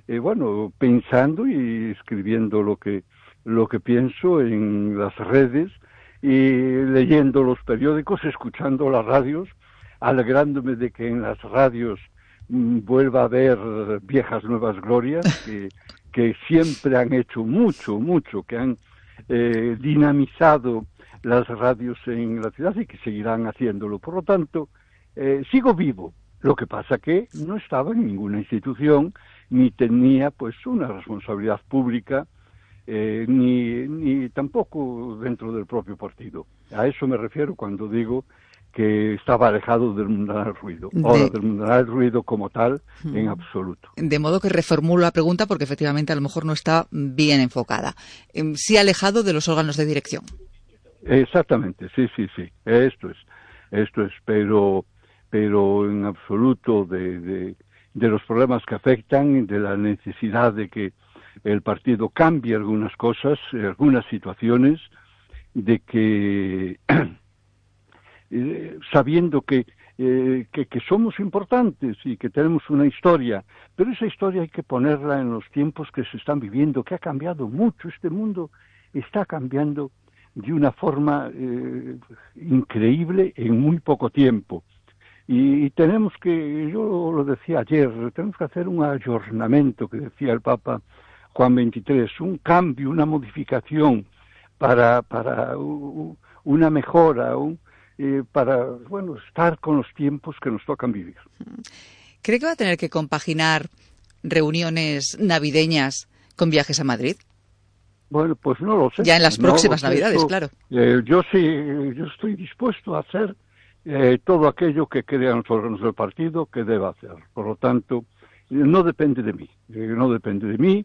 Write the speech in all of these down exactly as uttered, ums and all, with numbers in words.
eh, bueno, pensando y escribiendo lo que, lo que pienso en las redes y leyendo los periódicos, escuchando las radios, alegrándome de que en las radios mmm, vuelva a haber viejas nuevas glorias, que, que siempre han hecho mucho, mucho, que han eh, dinamizado las radios en la ciudad y que seguirán haciéndolo. Por lo tanto, eh, sigo vivo. Lo que pasa que no estaba en ninguna institución, ni tenía pues una responsabilidad pública, eh, ni, ni tampoco dentro del propio partido. A eso me refiero cuando digo que estaba alejado del mundanal ruido. Ahora, de... del mundanal ruido como tal, hmm. en absoluto. De modo que reformulo la pregunta porque efectivamente a lo mejor no está bien enfocada. Sí alejado de los órganos de dirección. Exactamente, sí, sí, sí. Esto es, esto es, pero, pero en absoluto de, de, de los problemas que afectan, de la necesidad de que el partido cambie algunas cosas, algunas situaciones, de que eh, sabiendo que, eh, que que somos importantes y que tenemos una historia, pero esa historia hay que ponerla en los tiempos que se están viviendo, que ha cambiado mucho. Este mundo está cambiando de una forma eh, increíble en muy poco tiempo. Y, y tenemos que, yo lo decía ayer, tenemos que hacer un ayornamiento, que decía el Papa Juan veintitrés, un cambio, una modificación para, para uh, una mejora, un, eh, para, bueno, estar con los tiempos que nos tocan vivir. ¿Cree que va a tener que compaginar reuniones navideñas con viajes a Madrid? Bueno, pues no lo sé. Ya en las próximas no Navidades, eso, claro. Eh, yo sí, yo estoy dispuesto a hacer eh, todo aquello que crean los órganos del partido que deba hacer. Por lo tanto, no depende de mí, eh, no depende de mí.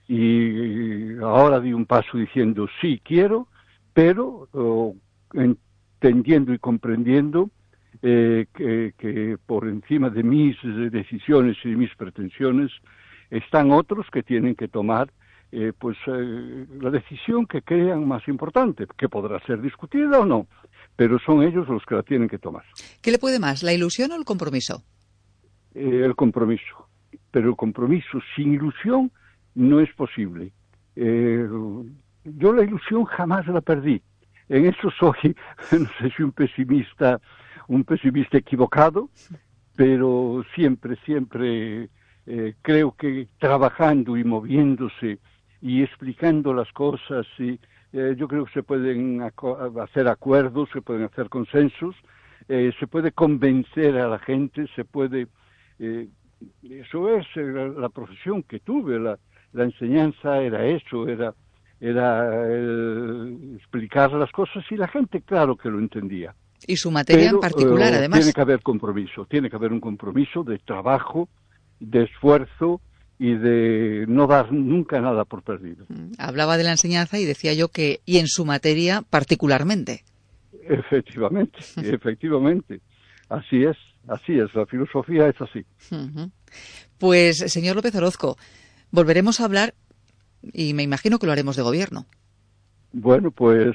Y ahora di un paso diciendo sí quiero, pero oh, entendiendo y comprendiendo eh, que, que por encima de mis decisiones y de mis pretensiones están otros que tienen que tomar Eh, pues eh, la decisión que crean más importante, que podrá ser discutida o no, pero son ellos los que la tienen que tomar. ¿Qué le puede más, la ilusión o el compromiso? Eh, el compromiso, pero el compromiso sin ilusión no es posible. Eh, yo la ilusión jamás la perdí. En eso soy, no sé si un pesimista, un pesimista equivocado, pero siempre, siempre eh, creo que trabajando y moviéndose y explicando las cosas, y eh, yo creo que se pueden aco- hacer acuerdos, se pueden hacer consensos, eh, se puede convencer a la gente, se puede... Eh, eso es eh, la, la profesión que tuve, la, la enseñanza era eso, era, era eh, explicar las cosas y la gente claro que lo entendía. Y su materia Pero, en particular, eh, además. Tiene que haber compromiso, tiene que haber un compromiso de trabajo, de esfuerzo y de no dar nunca nada por perdido. Hablaba de la enseñanza y decía yo que, y en su materia particularmente. Efectivamente, efectivamente. Así es, así es, la filosofía es así. Uh-huh. Pues, señor López Orozco, volveremos a hablar y me imagino que lo haremos de gobierno. Bueno, pues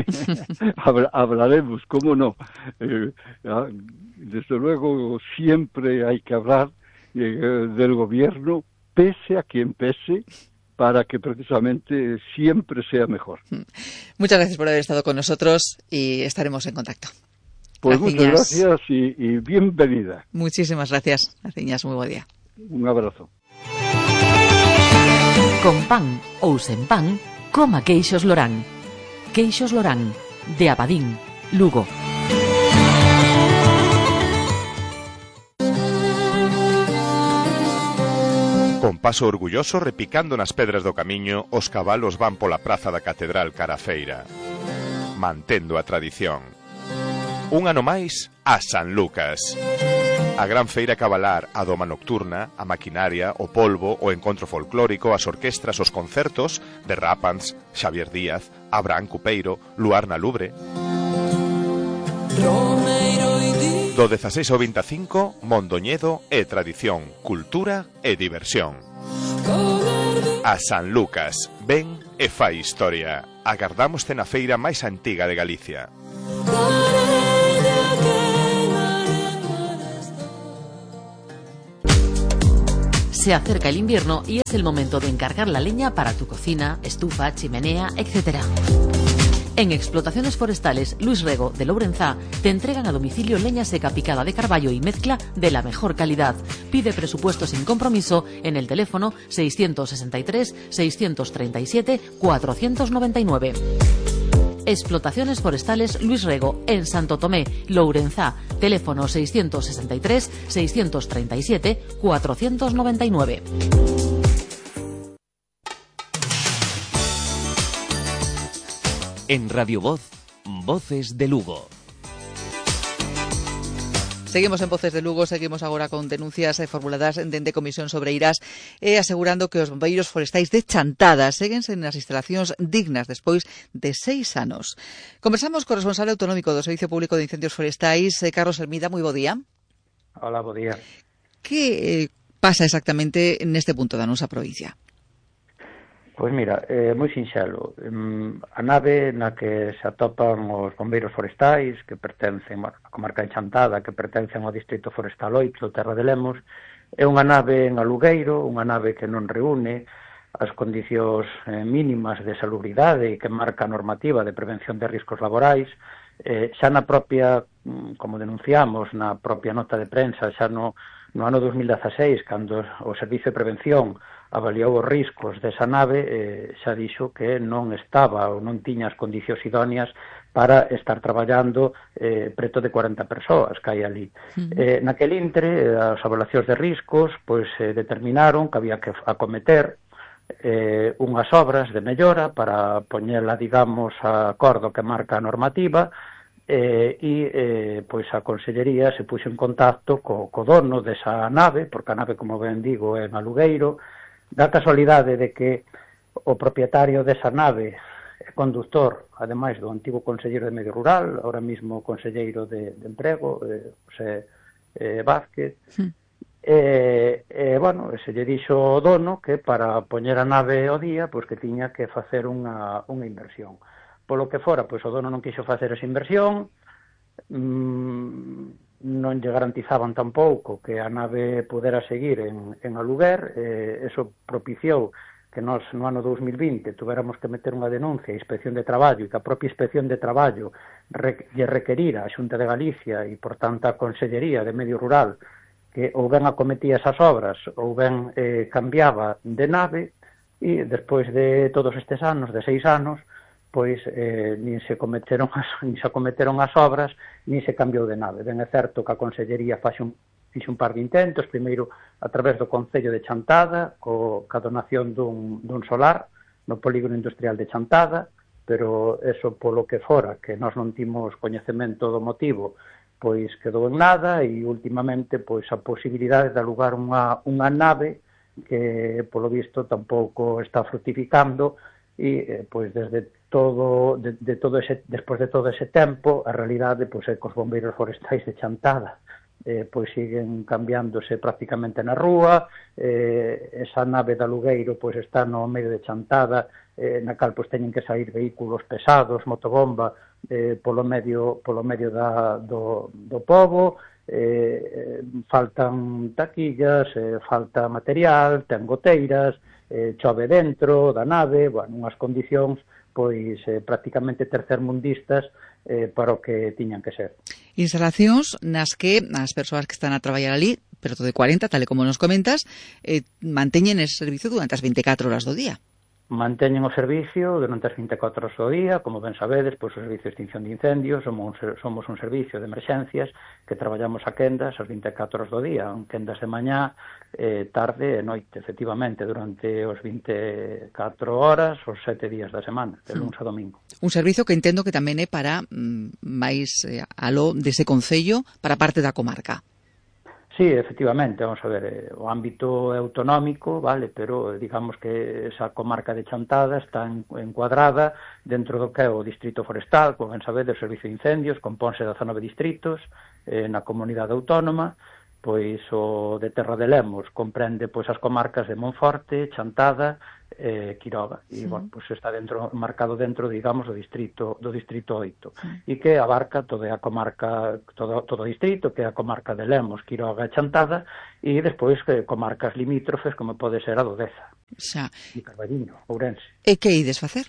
hablaremos, ¿cómo no? Eh, desde luego siempre hay que hablar eh, del gobierno, pese a quien pese, para que precisamente siempre sea mejor. Muchas gracias por haber estado con nosotros y estaremos en contacto. Pues Gracias. muchas gracias y, y bienvenida. Muchísimas gracias, Graciñas, muy buen día. Un abrazo. Con pan ou sen pan, coma queixos Lorán. Queixos Lorán, de Abadín, Lugo. Con paso orgulloso repicando nas pedras do camiño, os cabalos van pola praza da Catedral cara a feira, mantendo a tradición. Un ano máis a San Lucas. A gran feira cabalar, a doma nocturna, a maquinaria, o polvo, o encontro folclórico, as orquestras, os concertos de Rápans, Xavier Díaz, Abraham Cupeiro, Luar na Lubre. Do dezaseis ao veinticinco, Mondoñedo e tradición, cultura e diversión. A San Lucas, ven e fai historia. Agardámoste na feira máis antiga de Galicia. Se acerca el invierno y es el momento de encargar la leña para tu cocina, estufa, chimenea, etcétera. En Explotaciones Forestales Luis Rego de Lourenzá te entregan a domicilio leña seca picada de carballo y mezcla de la mejor calidad. Pide presupuesto sin compromiso en el teléfono seiscientos sesenta y tres, seiscientos treinta y siete, cuatrocientos noventa y nueve. Explotaciones Forestales Luis Rego en Santo Tomé, Lourenzá. Teléfono seiscientos sesenta y tres, seiscientos treinta y siete, cuatrocientos noventa y nueve. En Radio Voz, Voces de Lugo. Seguimos en Voces de Lugo, seguimos agora con denuncias eh, formuladas dende Comisión sobre Irás, eh, asegurando que os bombeiros forestais de Chantada séguense nas instalacións dignas despois de seis anos. Conversamos co responsable autonómico do Servicio Público de Incendios Forestais, eh, Carlos Hermida. Moi bo día. Hola, bo día. Que eh, pasa exactamente neste punto da nosa provincia? Pois mira, é moi sinxelo. A nave na que se atopan os bombeiros forestais, que pertencen á comarca de Chantada, que pertencen ao distrito forestal oito, Terra de Lemos, é unha nave en alugueiro, unha nave que non reúne as condicións eh, mínimas de salubridade e que marca a normativa de prevención de riscos laborais. Eh, xa na propia, como denunciamos, na propia nota de prensa, xa no, no ano dos mil dieciséis, cando o Servicio de Prevención avaliou os riscos desa nave, eh, xa dixo que non estaba ou non tiña as condicións idóneas para estar traballando eh, preto de cuarenta persoas que hai ali. Uh-huh. Eh, naquel intre, as evaluacións de riscos pois eh, determinaron que había que acometer eh, unhas obras de mellora para poñela, digamos, a acordo que marca a normativa, eh, e eh, pois a Consellería se puxo en contacto co, co dono desa nave, porque a nave, como ben digo, é en alugueiro. Da casualidade de que o propietario desa nave é conductor, ademais do antigo conselleiro de Medio Rural, ahora mismo conselleiro de, de Emprego, eh, José eh, Vázquez, sí. e, e, bueno, se lle dixo o dono que para poñer a nave ao día, pois que tiña que facer unha, unha inversión. Polo que fora, pois o dono non quixo facer esa inversión, mmm, non lle garantizaban tampouco que a nave pudera seguir en, en aluguer, eh, eso propiciou que nós no ano dos mil vinte tuveramos que meter unha denuncia a Inspección de Traballo e que a propia Inspección de Traballo re, lle requerira a Xunta de Galicia e, por tanto, a Consellería de Medio Rural que ou ben acometía esas obras ou ben eh, cambiaba de nave, e despois de todos estes anos, de seis anos, pois eh, nin se cometeron as, nin se acometeron as obras, nin se cambiou de nave. Ben é certo que a Consellería faxe un, fixe un par de intentos, primeiro a través do Concello de Chantada, co, ca donación dun, dun solar no polígono industrial de Chantada, pero eso polo que fora, que nós non timos coñecemento do motivo, pois quedou en nada, e últimamente pois a posibilidade de alugar unha, unha nave que polo visto tampouco está frutificando, e eh, pois desde todo de, de todo ese despois de todo ese tempo a realidade pois é que os bombeiros forestais de Chantada eh, pois siguen cambiándose prácticamente na rúa, eh, esa nave de alugueiro pois está no medio de Chantada, eh, na cal pois teñen que sair vehículos pesados, motobomba eh, polo medio polo medio da, do, do pobo, eh, faltan taquillas, eh, falta material, ten goteiras, eh, chove dentro da nave, bueno, unhas condicións pois eh, prácticamente tercermundistas eh, para o que tiñan que ser. Instalacións nas que as persoas que están a traballar ali, pero de cuarenta, tal e como nos comentas, eh, manteñen ese servicio durante as veinticatro horas do día. Manteñen o servicio durante as veinticuatro horas do día, como ben sabedes, pois o Servicio de Extinción de Incendios, somos un, somos un servicio de emerxencias que traballamos a quendas as veinticuatro horas do día, en quendas de mañá, eh, tarde e noite, efectivamente, durante os veinticuatro horas, os sete días da semana, de luns a domingo. Un servicio que entendo que tamén é para mm, máis eh, aló dese concello, para parte da comarca. Sí, efectivamente, vamos a ver, eh, o ámbito é autonómico, vale, pero digamos que esa comarca de Chantada está en, encuadrada dentro do que é o distrito forestal, como ben sabedes, o Servicio de Incendios, compónse de dezanove distritos eh, na comunidade autónoma, pois o de Terra de Lemos comprende pois as comarcas de Monforte, Chantada, eh, Quiroga, e, sí. bueno, pois está dentro, marcado dentro, digamos, do distrito do distrito oito, sí. e que abarca toda a comarca, todo, todo o distrito, que é a comarca de Lemos, Quiroga e Chantada, e despois que comarcas limítrofes, como pode ser a do Deza, xa. E Carballiño, Ourense. E que ides facer?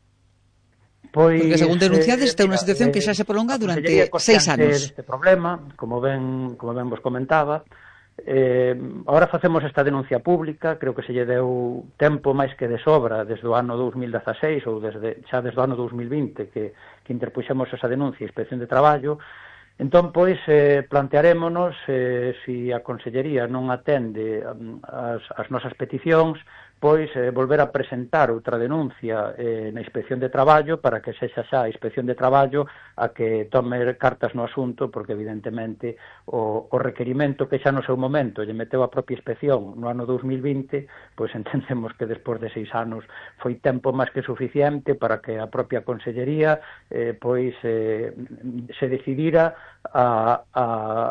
Pois, porque según denunciades, eh, está unha mira, situación que xa se prolonga durante seis anos. Este problema, como ben, como ben vos comentaba, eh, agora facemos esta denuncia pública, creo que se lle deu tempo máis que de sobra desde o ano dous mil dezaseis ou desde, xa desde o ano dous mil vinte que, que interpuxemos esa denuncia a Inspección de Traballo. Entón, pois, eh, plantearémonos eh, se a Consellería non atende as, as nosas peticións, pois eh, volver a presentar outra denuncia eh, na Inspección de Traballo para que sexa xa a Inspección de Traballo a que tome cartas no asunto, porque evidentemente o, o requerimento que xa no seu momento lle meteu a propia Inspección no ano dous mil vinte, pois entendemos que despois de seis anos foi tempo máis que suficiente para que a propia Consellería eh, pois eh, se decidira a, a,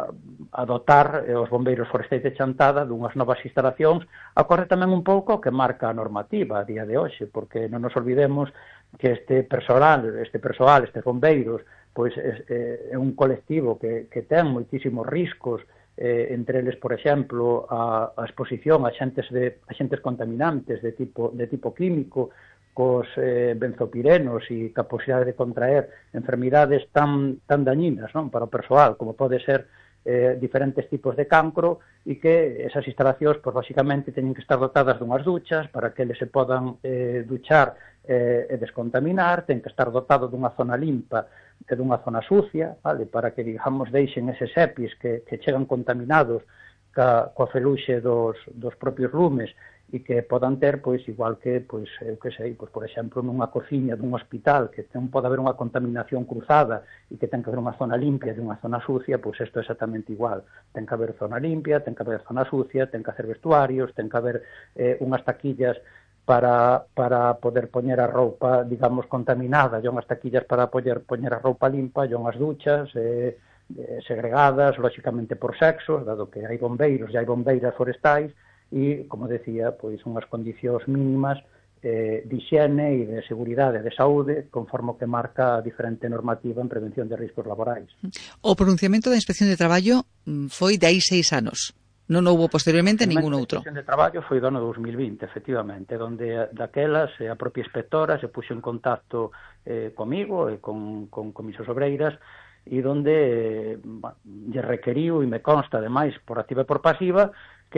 a dotar eh, os bombeiros forestais de Chantada dunhas novas instalacións, acorde tamén un pouco que marca a normativa a día de hoxe, porque non nos olvidemos que este persoal, este persoal, estes bombeiros, pois é, é un colectivo que, que ten moitísimos riscos, eh, entre eles, por exemplo, a, a exposición a xentes, de, a xentes contaminantes de tipo, de tipo químico, cos eh, benzopirenos e capacidade de contraer enfermidades tan, tan dañinas, non, para o persoal, como pode ser Eh, diferentes tipos de cancro, e que esas instalacións, pois, basicamente, teñen que estar dotadas dunhas duchas para que eles se podan eh, duchar eh, e descontaminar, ten que estar dotado dunha zona limpa e dunha zona sucia, vale, para que, digamos, deixen eses epis que, que chegan contaminados ca, coa feluxe dos, dos propios lumes, e que podan ter, pois, igual que, pois, eu que sei, pois, por exemplo, nunha cociña dun hospital, que ten, pode haber unha contaminación cruzada e que ten que haber unha zona limpia e unha zona sucia, pois isto é exactamente igual. Ten que haber zona limpia, ten que haber zona sucia, ten que hacer vestuarios, ten que haber eh, unhas taquillas para, para poder poñer a roupa, digamos, contaminada, e unhas taquillas para poder poñer a roupa limpa, e unhas duchas, eh, eh, segregadas, lóxicamente por sexos, dado que hai bombeiros e hai bombeiras forestais, e, como decía, pois unhas condicións mínimas eh, de higiene e de seguridade e de saúde, conforme que marca a diferente normativa en prevención de riscos laborais. O pronunciamento da Inspección de Traballo foi de aí seis anos. Non houbo posteriormente ningún outro. A Inspección de Traballo foi do ano dous mil vinte, efectivamente, onde daquelas a propia inspectora se puxo en contacto eh, comigo e con, con comisos obreiras, e onde eh, lle requeriu, e me consta, ademais, por activa e por pasiva, que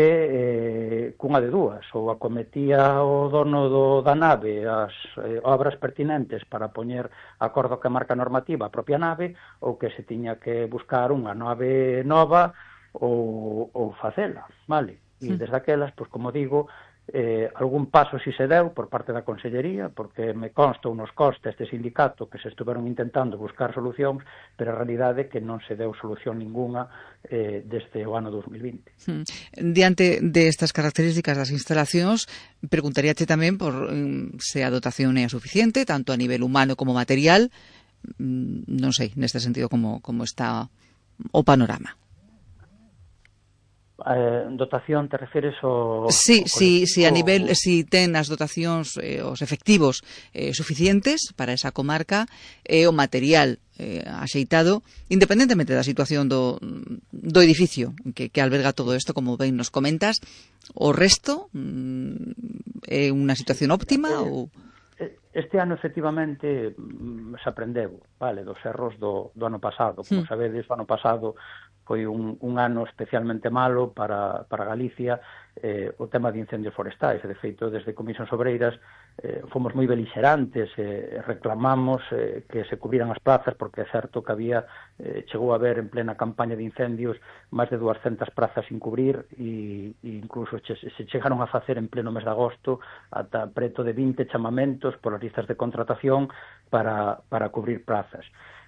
eh, cunha de dúas, ou acometía o dono do, da nave as eh, obras pertinentes para poñer acordo que marca a normativa a propia nave, ou que se tiña que buscar unha nave nova ou, ou facela, vale? E Sí. desde aquelas, pois, como digo, eh, algún paso si se deu por parte da Consellería, porque me consta unos costes este sindicato que se estuveron intentando buscar solucións, pero a realidade é que non se deu solución ninguna eh, desde o ano dous mil vinte. Hmm. Diante destas características das instalacións, preguntaríache tamén por um, se a dotación é suficiente, tanto a nivel humano como material. Mm, non sei, neste sentido, como, como está o panorama. Eh, dotación, te refieres ao... Sí, ao sí, sí, a nivel, ou... si ten as dotacións, eh, os efectivos eh, suficientes para esa comarca, e eh, o material eh, axeitado, independentemente da situación do, do edificio que, que alberga todo isto, como ben nos comentas, o resto mm, é unha situación óptima ou... Este ano, efectivamente, se aprendeu, vale, dos erros do, do ano pasado. Como sabedes, o ano pasado foi un, un ano especialmente malo para, para Galicia, eh, o tema de incendios forestais. De feito, desde Comisións Obreiras eh, fomos moi belixerantes, eh, reclamamos eh, que se cubriran as plazas, porque é certo que había, eh, chegou a haber en plena campaña de incendios máis de duascentas plazas sin cubrir, e, e incluso che, se chegaron a facer en pleno mes de agosto ata preto de vinte chamamentos polas listas de contratación para, para cubrir plazas.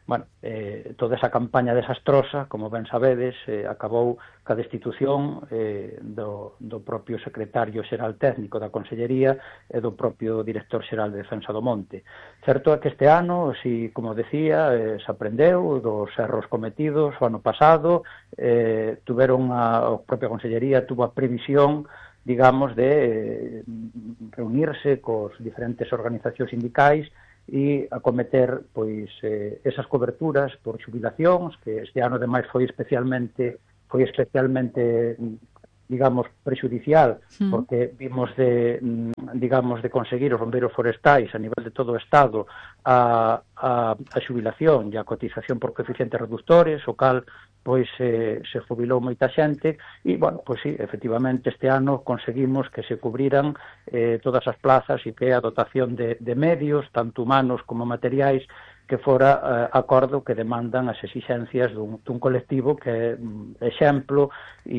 bueno, eh, toda esa campaña desastrosa, como ben sabedes, eh, acabou ca destitución eh, do, do propio secretario xeral técnico da Consellería e do propio director xeral de Defensa do Monte. Certo é que este ano, si, como decía, eh, se aprendeu dos erros cometidos o ano pasado, eh, tuveron a, a propia Consellería tuvo a previsión, digamos, de eh, reunirse cos diferentes organizacións sindicais e acometer pois eh, esas coberturas por xubilacións, que este ano ademais foi especialmente foi especialmente digamos prexudicial, mm. porque vimos de digamos de conseguir os bombeiros forestais a nivel de todo o estado a, a, a xubilación e a cotización por coeficientes reductores, o cal pois eh, se jubilou moita xente e, bueno, pois sí, efectivamente este ano conseguimos que se cubriran eh, todas as plazas e que a dotación de, de medios, tanto humanos como materiais, que fora eh, acordo que demandan as exixencias dun, dun colectivo que é mm, exemplo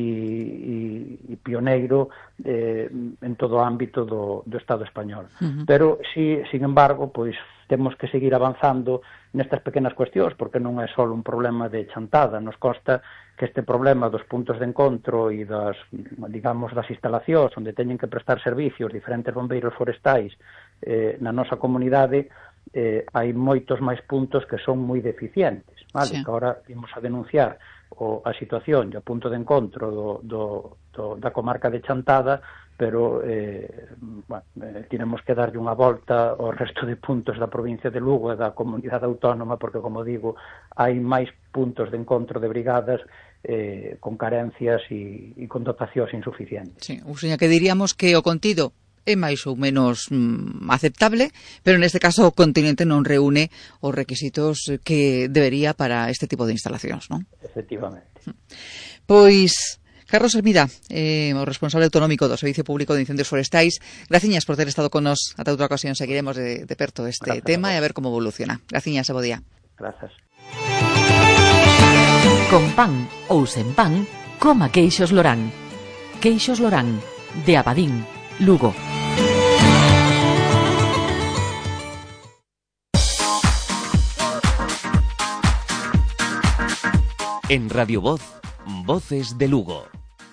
e, e, e pioneiro eh, en todo o ámbito do, do Estado español. Uh-huh. Pero, si, sin embargo, pois temos que seguir avanzando nestas pequenas cuestións, porque non é só un problema de chantada, nos consta que este problema dos puntos de encontro e das, digamos, das instalacións onde teñen que prestar servicios diferentes bombeiros forestais eh, na nosa comunidade, eh, hai moitos máis puntos que son moi deficientes, vale? Sí. Que agora vimos a denunciar o, a situación e o punto de encontro do, do, do, da comarca de Chantada, pero eh, bueno, eh, tenemos que darlle unha volta ao resto de puntos da provincia de Lugo e da comunidade autónoma, porque, como digo, hai máis puntos de encontro de brigadas eh, con carencias e, e con dotacións insuficientes. Sí, ou seña que diríamos que o contido é máis ou menos mm, aceptable, pero neste caso o continente non reúne os requisitos que debería para este tipo de instalacións, non? Efectivamente. Pois, Carlos Hermida, eh, o responsable autonómico do Servicio Público de Incendios Forestais, graciñas por ter estado con nos. Ata outra ocasión seguiremos de, de perto este Gracias tema a e a ver como evoluciona. Graciñas e bo día. Grazas. Con pan ou sen pan, coma queixos Lorán. Queixos Lorán, de Abadín, Lugo. En Radio Voz, Voces de Lugo.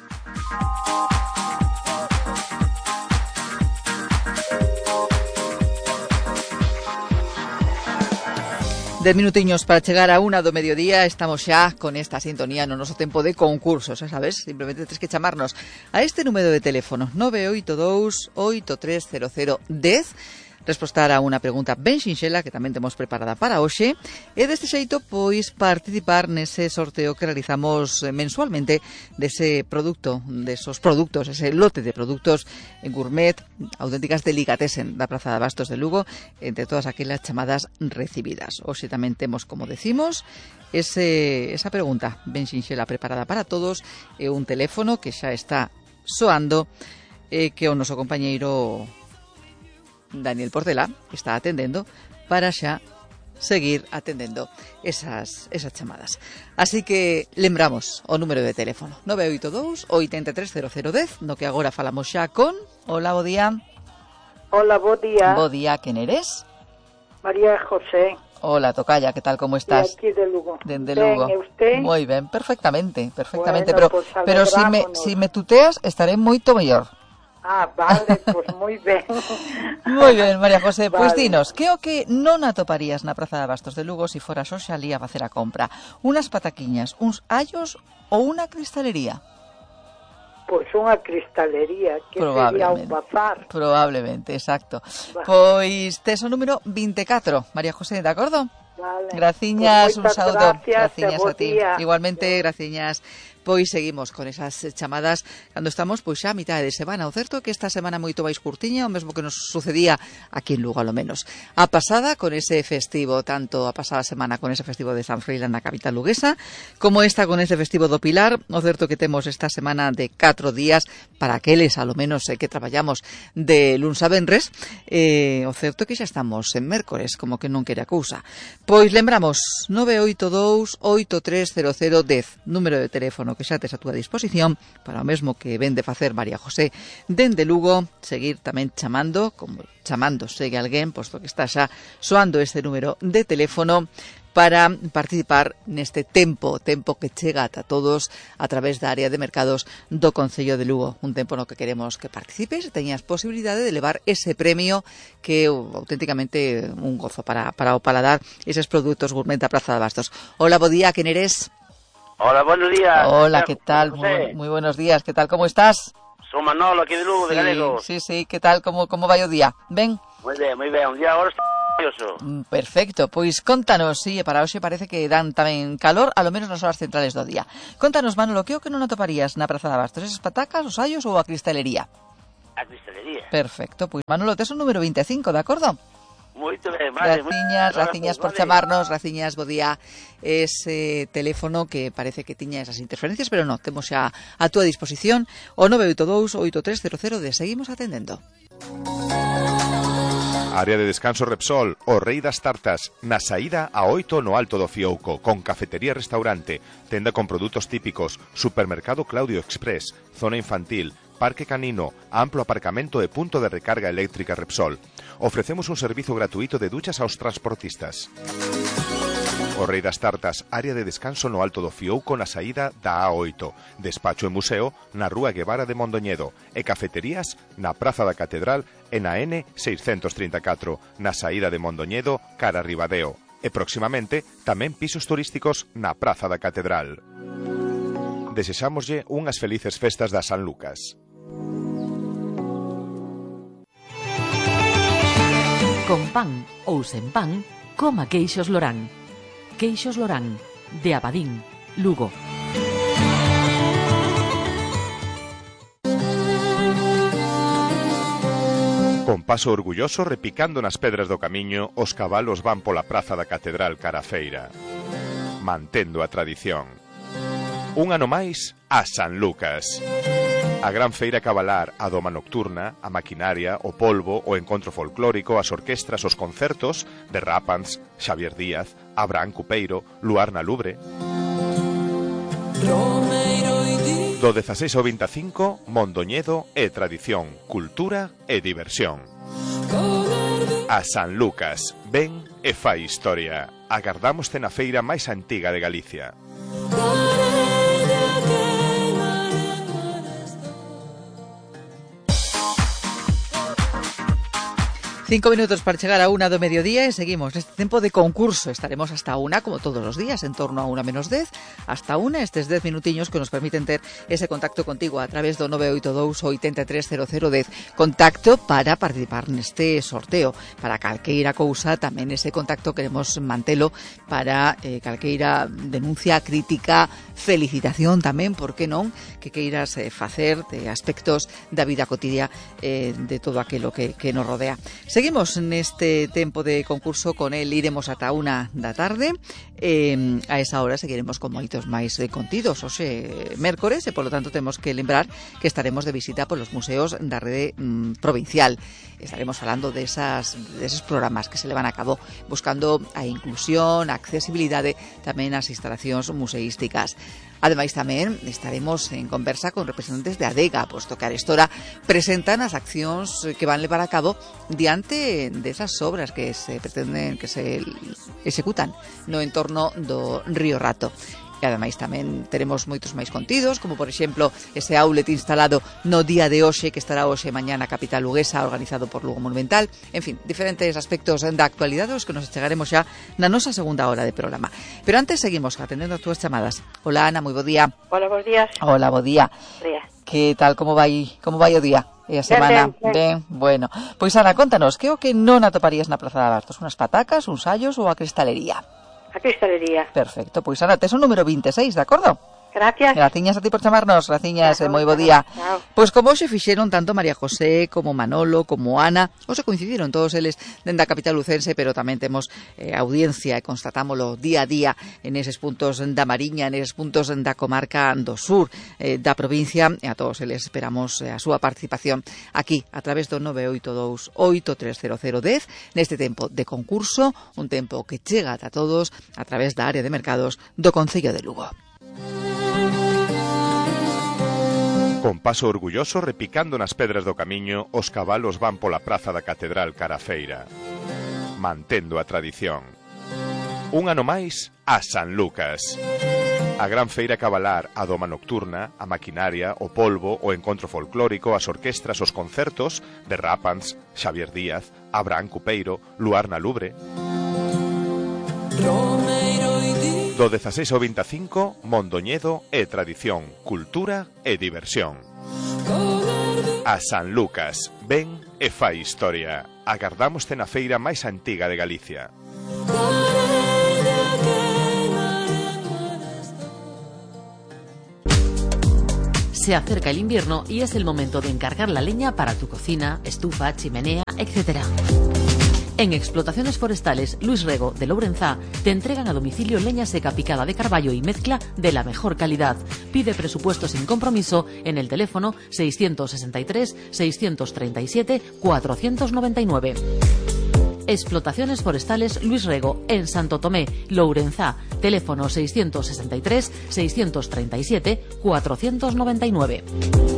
Dez minutiños para chegar a una do mediodía. Estamos xa con esta sintonía no noso tempo de concursos, sabes? Simplemente tens que chamarnos a este número de teléfono nove oito dous oito tres cero cero dez, respostar a unha pregunta ben sinxela que tamén temos preparada para hoxe, e deste xeito pois participar nese sorteo que realizamos mensualmente dese produto, desos produtos, ese lote de produtos en gourmet, auténticas delicatessen da Praza de Abastos de Lugo, entre todas aquelas chamadas recibidas. Hoxe tamén temos, como decimos, ese, esa pregunta ben sinxela preparada para todos, e un teléfono que xa está soando, e que o noso compañeiro Daniel Portela está atendendo para xa seguir atendendo esas, esas chamadas. Así que lembramos o número de teléfono nove oito dous oito tres cero cero dez, no que agora falamos xa con... Hola, bo día. Hola, bo día. Bo día, quen eres? María José. Hola, tocaya, que tal, como estás? De aquí de Lugo. De, de Lugo. Ben, e usted? Moi ben, perfectamente, perfectamente, Bueno, pero, pues pero si me, si me tuteas estaré moito mellor. Ah, vale, pois pues moi ben. Moi ben, María José, vale. Pois dinos, que o que non atoparías na Praza de Abastos de Lugo se si foras hoxe alí a facer a compra? Unas pataquiñas, uns allos ou unha cristalería? Pois unha cristalería, que sería un bazar. Probablemente, exacto. Vale. Pois tes o número veinticuatro, María José, de acordo? Vale. Graciñas, pues un saúdo. Gracias a ti. Día. Igualmente, graciñas. Pois seguimos con esas chamadas cando estamos pois xa a mitad de semana. O certo é que esta semana moito máis curtiña, o mesmo que nos sucedía aquí en Lugo, a lo menos. A pasada con ese festivo, tanto a pasada semana con ese festivo de San Froilán na capital luguesa, como esta con ese festivo do Pilar. O certo que temos esta semana de catro días para aqueles, a lo menos, eh, que traballamos de luns a venres. Eh, o certo que xa estamos en mércores, como que non quere a cousa. Pois lembramos, nove oito dous oito tres cero cero dez, número de teléfono teléfono que xa tes a túa disposición para o mesmo que ven de facer María José dende Lugo, seguir tamén chamando, como chamando segue alguén, posto que está xa soando este número de teléfono para participar neste tempo, tempo que chega ata todos a través da área de mercados do Concello de Lugo. Un tempo no que queremos que participes e teñas posibilidade de levar ese premio que é auténticamente un gozo para, para o paladar eses produtos gourmet da Praza de Bastos. Hola, bo día, quen eres? Hola, buenos días. Hola, ¿qué tal? Muy, muy buenos días, ¿qué tal? ¿Cómo estás? Son Manolo, aquí de Lugo, de sí, Galegos. Sí, sí, ¿qué tal? ¿Cómo, cómo vai o día? Ben? Moi ben, moi ben. Un día agora está maravilloso. Perfecto, pois contanos, sí, para hoxe parece que dan tamén calor, a lo menos nas horas centrales do día. Contanos, Manolo, que o que non atoparías na Praza de Bastos? Esas patacas, os allos ou a cristalería? A cristalería. Perfecto, pois Manolo, tes un número vinte e cinco, de acordo? Moito ben, vale. Raciñas, raciñas por chamarnos, raciñas, bo día. Ese teléfono que parece que tiña esas interferencias, pero non, temos xa a túa disposición o nove oito dous oito tres cero cero de seguimos atendendo. Área de descanso Repsol, o rei das tartas, na saída a oito no Alto do Fiouco, con cafetería e restaurante, tenda con produtos típicos, supermercado Claudio Express, zona infantil, parque canino, amplo aparcamento e punto de recarga eléctrica Repsol. Ofrecemos un servizo gratuito de duchas aos transportistas. O rei das tartas, área de descanso no Alto do Fiouco na saída da A oito, despacho e museo na Rúa Guevara de Mondoñedo e cafeterías na Praza da Catedral e na N seiscentos trinta e catro, na saída de Mondoñedo cara a Ribadeo. E próximamente tamén pisos turísticos na Praza da Catedral. Desexámoslle unhas felices festas da San Lucas. Con pan ou sen pan, coma queixos Lorán. Queixos Lorán, de Abadín, Lugo. Con paso orgulloso repicando nas pedras do camiño, os cabalos van pola praza da Catedral cara a feira, mantendo a tradición. Un ano máis a San Lucas. A gran feira cabalar, a doma nocturna, a maquinaria, o polvo, o encontro folclórico, as orquestras, os concertos de Rápans, Xavier Díaz, Abraham Cupeiro, Luar na Lubre. Do dezaseis ao vinte e cinco, Mondoñedo e tradición, cultura e diversión. A San Lucas, ven e fai historia. Agardámoste na feira máis antiga de Galicia. Cinco minutos para chegar a una do mediodía e seguimos neste tempo de concurso. Estaremos hasta una, como todos los días, en torno a una menos dez, hasta una, estes dez minutiños que nos permiten ter ese contacto contigo a través do nove oito dous oito tres cero cero dez. Contacto para participar neste sorteo. Para calqueira cousa, tamén ese contacto queremos mantelo para eh, calqueira denuncia, crítica, felicitación tamén, por que non, que queiras eh, facer de aspectos da vida cotidia eh, de todo aquilo que, que nos rodea. Seguimos neste tempo de concurso, con el iremos ata unha da tarde. Eh, a esa hora seguiremos con moitos máis eh, contidos, hoxe mércores, e polo tanto temos que lembrar que estaremos de visita polos museos da rede mm, provincial. Estaremos falando desas, deses programas que se levan a cabo buscando a inclusión, a accesibilidade, tamén as instalacións museísticas. Ademais, tamén estaremos en conversa con representantes de Adega, posto que arestora presentan as accións que van levar a cabo diante desas obras que se pretenden que se executan no entorno do Río Rato. E ademais tamén teremos moitos máis contidos, como por exemplo ese outlet instalado no día de hoxe, que estará hoxe e mañá na capital luguesa, organizado por Lugo Monumental. En fin, diferentes aspectos da actualidade os que nos chegaremos xa na nosa segunda hora de programa. Pero antes seguimos atendendo as túas chamadas. Hola, Ana, moi bo día. Hola, bos días. Hola, bo día. Día. Que tal, como vai, como vai o día e a semana? Ben, ben, ben. Ben, bueno. Pois Ana, contanos, que o que non atoparías na Praza de Bastos? Unas patacas, uns allos ou a cristalería? A cristalería. Perfecto, pois Ana, tes un número vinte e seis, de acordo? Gracias. Graciñas a ti por chamarnos, graciñas, Claro, moi bo día. claro. Pois como hoxe fixeron tanto María José como Manolo como Ana, hoxe coincidiron todos eles dende a capital lucense, pero tamén temos eh, audiencia e constatámolo día a día en eses puntos da Mariña, en eses puntos da comarca do sur eh, da provincia, e a todos eles esperamos eh, a súa participación aquí a través do nove oito dous oito tres cero cero dez neste tempo de concurso, un tempo que chega a todos a través da área de mercados do Concello de Lugo. Con paso orgulloso repicando nas pedras do camiño, os cabalos van pola praza da Catedral cara a feira, mantendo a tradición. Un ano máis a San Lucas. A gran feira cabalar, a doma nocturna, a maquinaria, o polvo, o encontro folclórico, as orquestras, os concertos de Rápans, Xavier Díaz, Abraham Cupeiro, Luar na Lubre. Do dezaseis ao veinticinco, Mondoñedo e tradición, cultura e diversión. A San Lucas, ven e fai historia. Agardámoste na feira máis antiga de Galicia. Se acerca el invierno y es el momento de encargar la leña para tu cocina, estufa, chimenea, etcétera. En Explotaciones Forestales Luis Rego de Lourenzá te entregan a domicilio leña seca picada de carballo y mezcla de la mejor calidad. Pide presupuesto sin compromiso en el teléfono seiscientos sesenta y tres, seiscientos treinta y siete, cuatrocientos noventa y nueve. Explotaciones Forestales Luis Rego en Santo Tomé, Lourenzá. Teléfono seiscientos sesenta y tres, seiscientos treinta y siete, cuatrocientos noventa y nueve.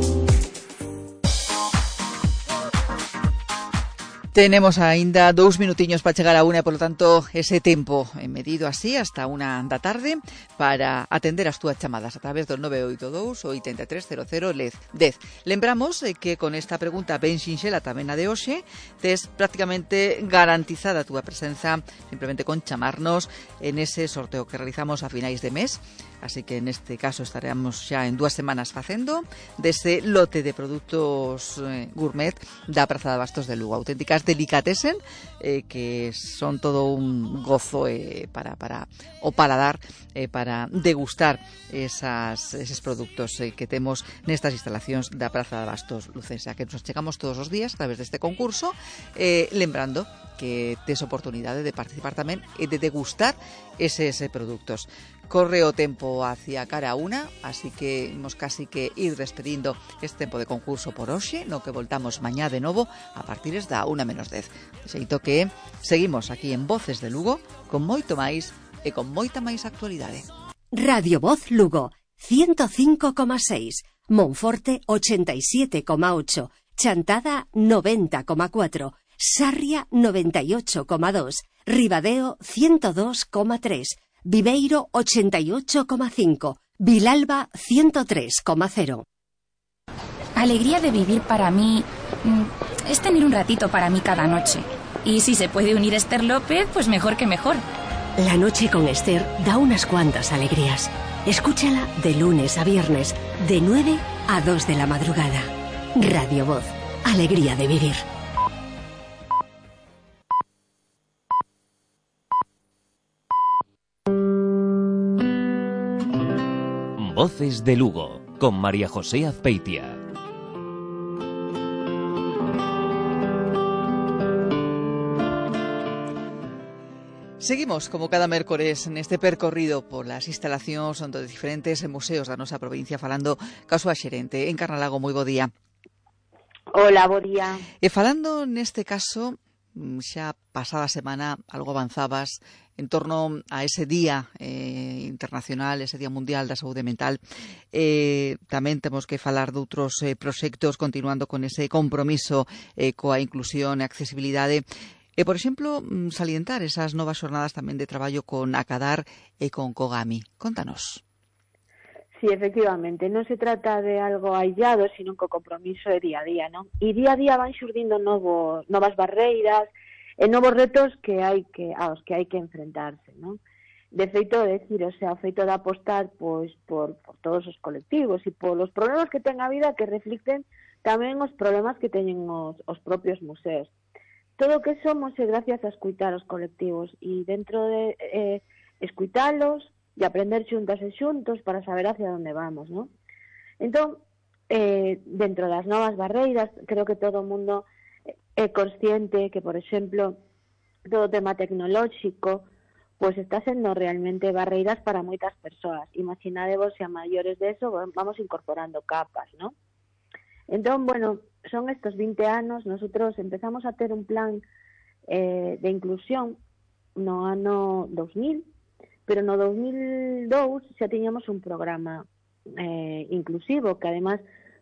Tenemos aínda dous minutiños para chegar a una, por lo tanto, ese tempo medido así hasta una da tarde para atender as túas chamadas a través do nove oito dous, oito tres cero cero, dez. Lembramos que con esta pregunta ben sinxela tamén a de hoxe, tes prácticamente garantizada a túa presenza simplemente con chamarnos en ese sorteo que realizamos a finais de mes. Así que en este caso estaremos xa en dúas semanas facendo dese lote de produtos eh, gourmet da Praza de Abastos de Lugo, auténticas delicatessen eh, que son todo un gozo eh, para, para o paladar eh, para degustar esas, eses produtos eh, que temos nestas instalacións da Praza de Abastos Lucense, que nos chegamos todos os días a través deste concurso, eh, lembrando que tes oportunidade de participar tamén e de degustar eses produtos. Corre o tempo hacia cara a una, así que imos casi que ir despedindo este tempo de concurso por hoxe, no que voltamos mañá de novo a partir da una menos dez. De xeito que seguimos aquí en Voces de Lugo con moito máis e con moita máis actualidade. Radio Voz Lugo, ciento cinco coma seis, Monforte ochenta y siete coma ocho, Chantada noventa coma cuatro, Sarria noventa y ocho coma dos, Ribadeo ciento dos coma tres, Viveiro ochenta y ocho coma cinco, Vilalba ciento tres coma cero. Alegría de vivir para mí es tener un ratito para mí cada noche. Y si se puede unir Esther López, pues mejor que mejor. La noche con Esther da unas cuantas alegrías. Escúchala de lunes a viernes, de nueve a dos de la madrugada. Radio Voz, alegría de vivir. Voces de Lugo, con María José Azpeitia. Seguimos, como cada mércores, neste percorrido por las instalacións de diferentes museos da nosa provincia, falando ca súa xerente. En Carnalago, moi bo día. Hola, bo día. E falando neste caso, xa pasada semana algo avanzabas en torno a ese día eh, internacional, ese día mundial da saúde mental. Eh, tamén temos que falar de outros eh, proxectos, continuando con ese compromiso eh, coa inclusión e accesibilidade. E, por exemplo, salientar esas novas xornadas tamén de traballo con Acadar e con Cogami. Contanos. Sí, efectivamente, non se trata de algo aillado, sino que o compromiso é día a día, non? E día a día van xurdindo novo, novas barreiras e novos retos que hai que aos que hai que enfrentarse, non? De feito, decir, o sea, o feito de apostar pois por, por todos os colectivos e polos problemas que ten a vida que reflicten tamén os problemas que teñen os, os propios museos. Todo o que somos é gracias a escuitar os colectivos e dentro de eh, escuitalos e aprender xuntas e xuntos para saber hacia onde vamos, non? Entón, eh, dentro das novas barreiras, creo que todo o mundo é consciente que, por exemplo, todo o tema tecnolóxico pois está sendo realmente barreiras para moitas persoas. Imaginadevos se a maiores de eso vamos incorporando capas, non? Entón, bueno, son estos vinte anos, nosotros empezamos a ter un plan eh, de inclusión no ano dos mil, pero no dos mil dous xa tiñamos un programa eh, inclusivo que además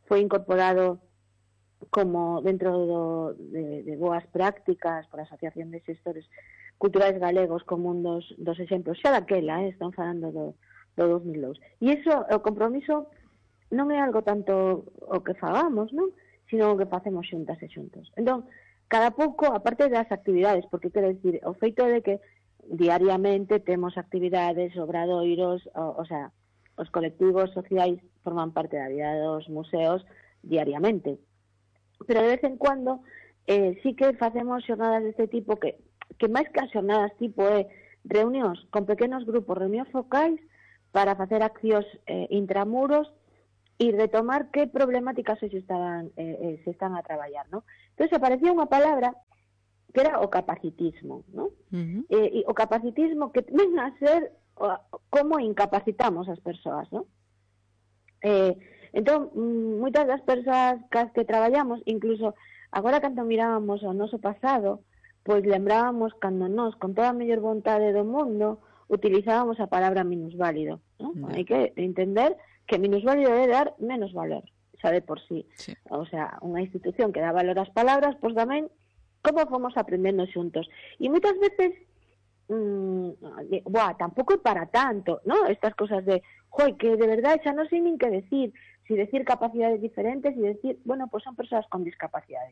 foi incorporado como dentro do, de, de boas prácticas por a Asociación de Xestores Culturais Galegos como un dos, dos exemplos xa daquela, eh, están falando do, do dos mil dous. E iso, o compromiso non é algo tanto o que fagamos, non? Sino o que facemos xuntas e xuntos. Entón, cada pouco, aparte das actividades, porque quero dicir, o feito de que diariamente temos actividades, obradoiros, o, o sea, os colectivos sociais forman parte da vida dos museos diariamente. Pero de vez en cuando eh, sí que facemos xornadas deste tipo que, que máis que as xornadas tipo é reunións con pequenos grupos, reunións focais para facer accións eh, intramuros e retomar que problemáticas se estaban eh, eh, se están a traballar, ¿no? Entón aparecía unha palabra que era o capacitismo, ¿no? Uh-huh. Eh, e o capacitismo que ven a ser o, como incapacitamos as persoas, ¿no? Eh, entón, moitas das persoas cas que traballamos, incluso agora cando mirábamos o noso pasado, pois lembrábamos cando nós, con toda a mellor vontade do mundo, utilizábamos a palabra minusválido, ¿no? Uh-huh. Hai que entender que minusválido é dar menos valor, xa de por sí. sí. O sea, unha institución que dá valor ás palabras, pois tamén como fomos aprendendo xuntos. E moitas veces, mmm, buah, tampouco é para tanto, ¿no? Estas cosas de, joi, que de verdade xa non sei nin que decir, si decir capacidades diferentes e decir, bueno, pues son persoas con discapacidade.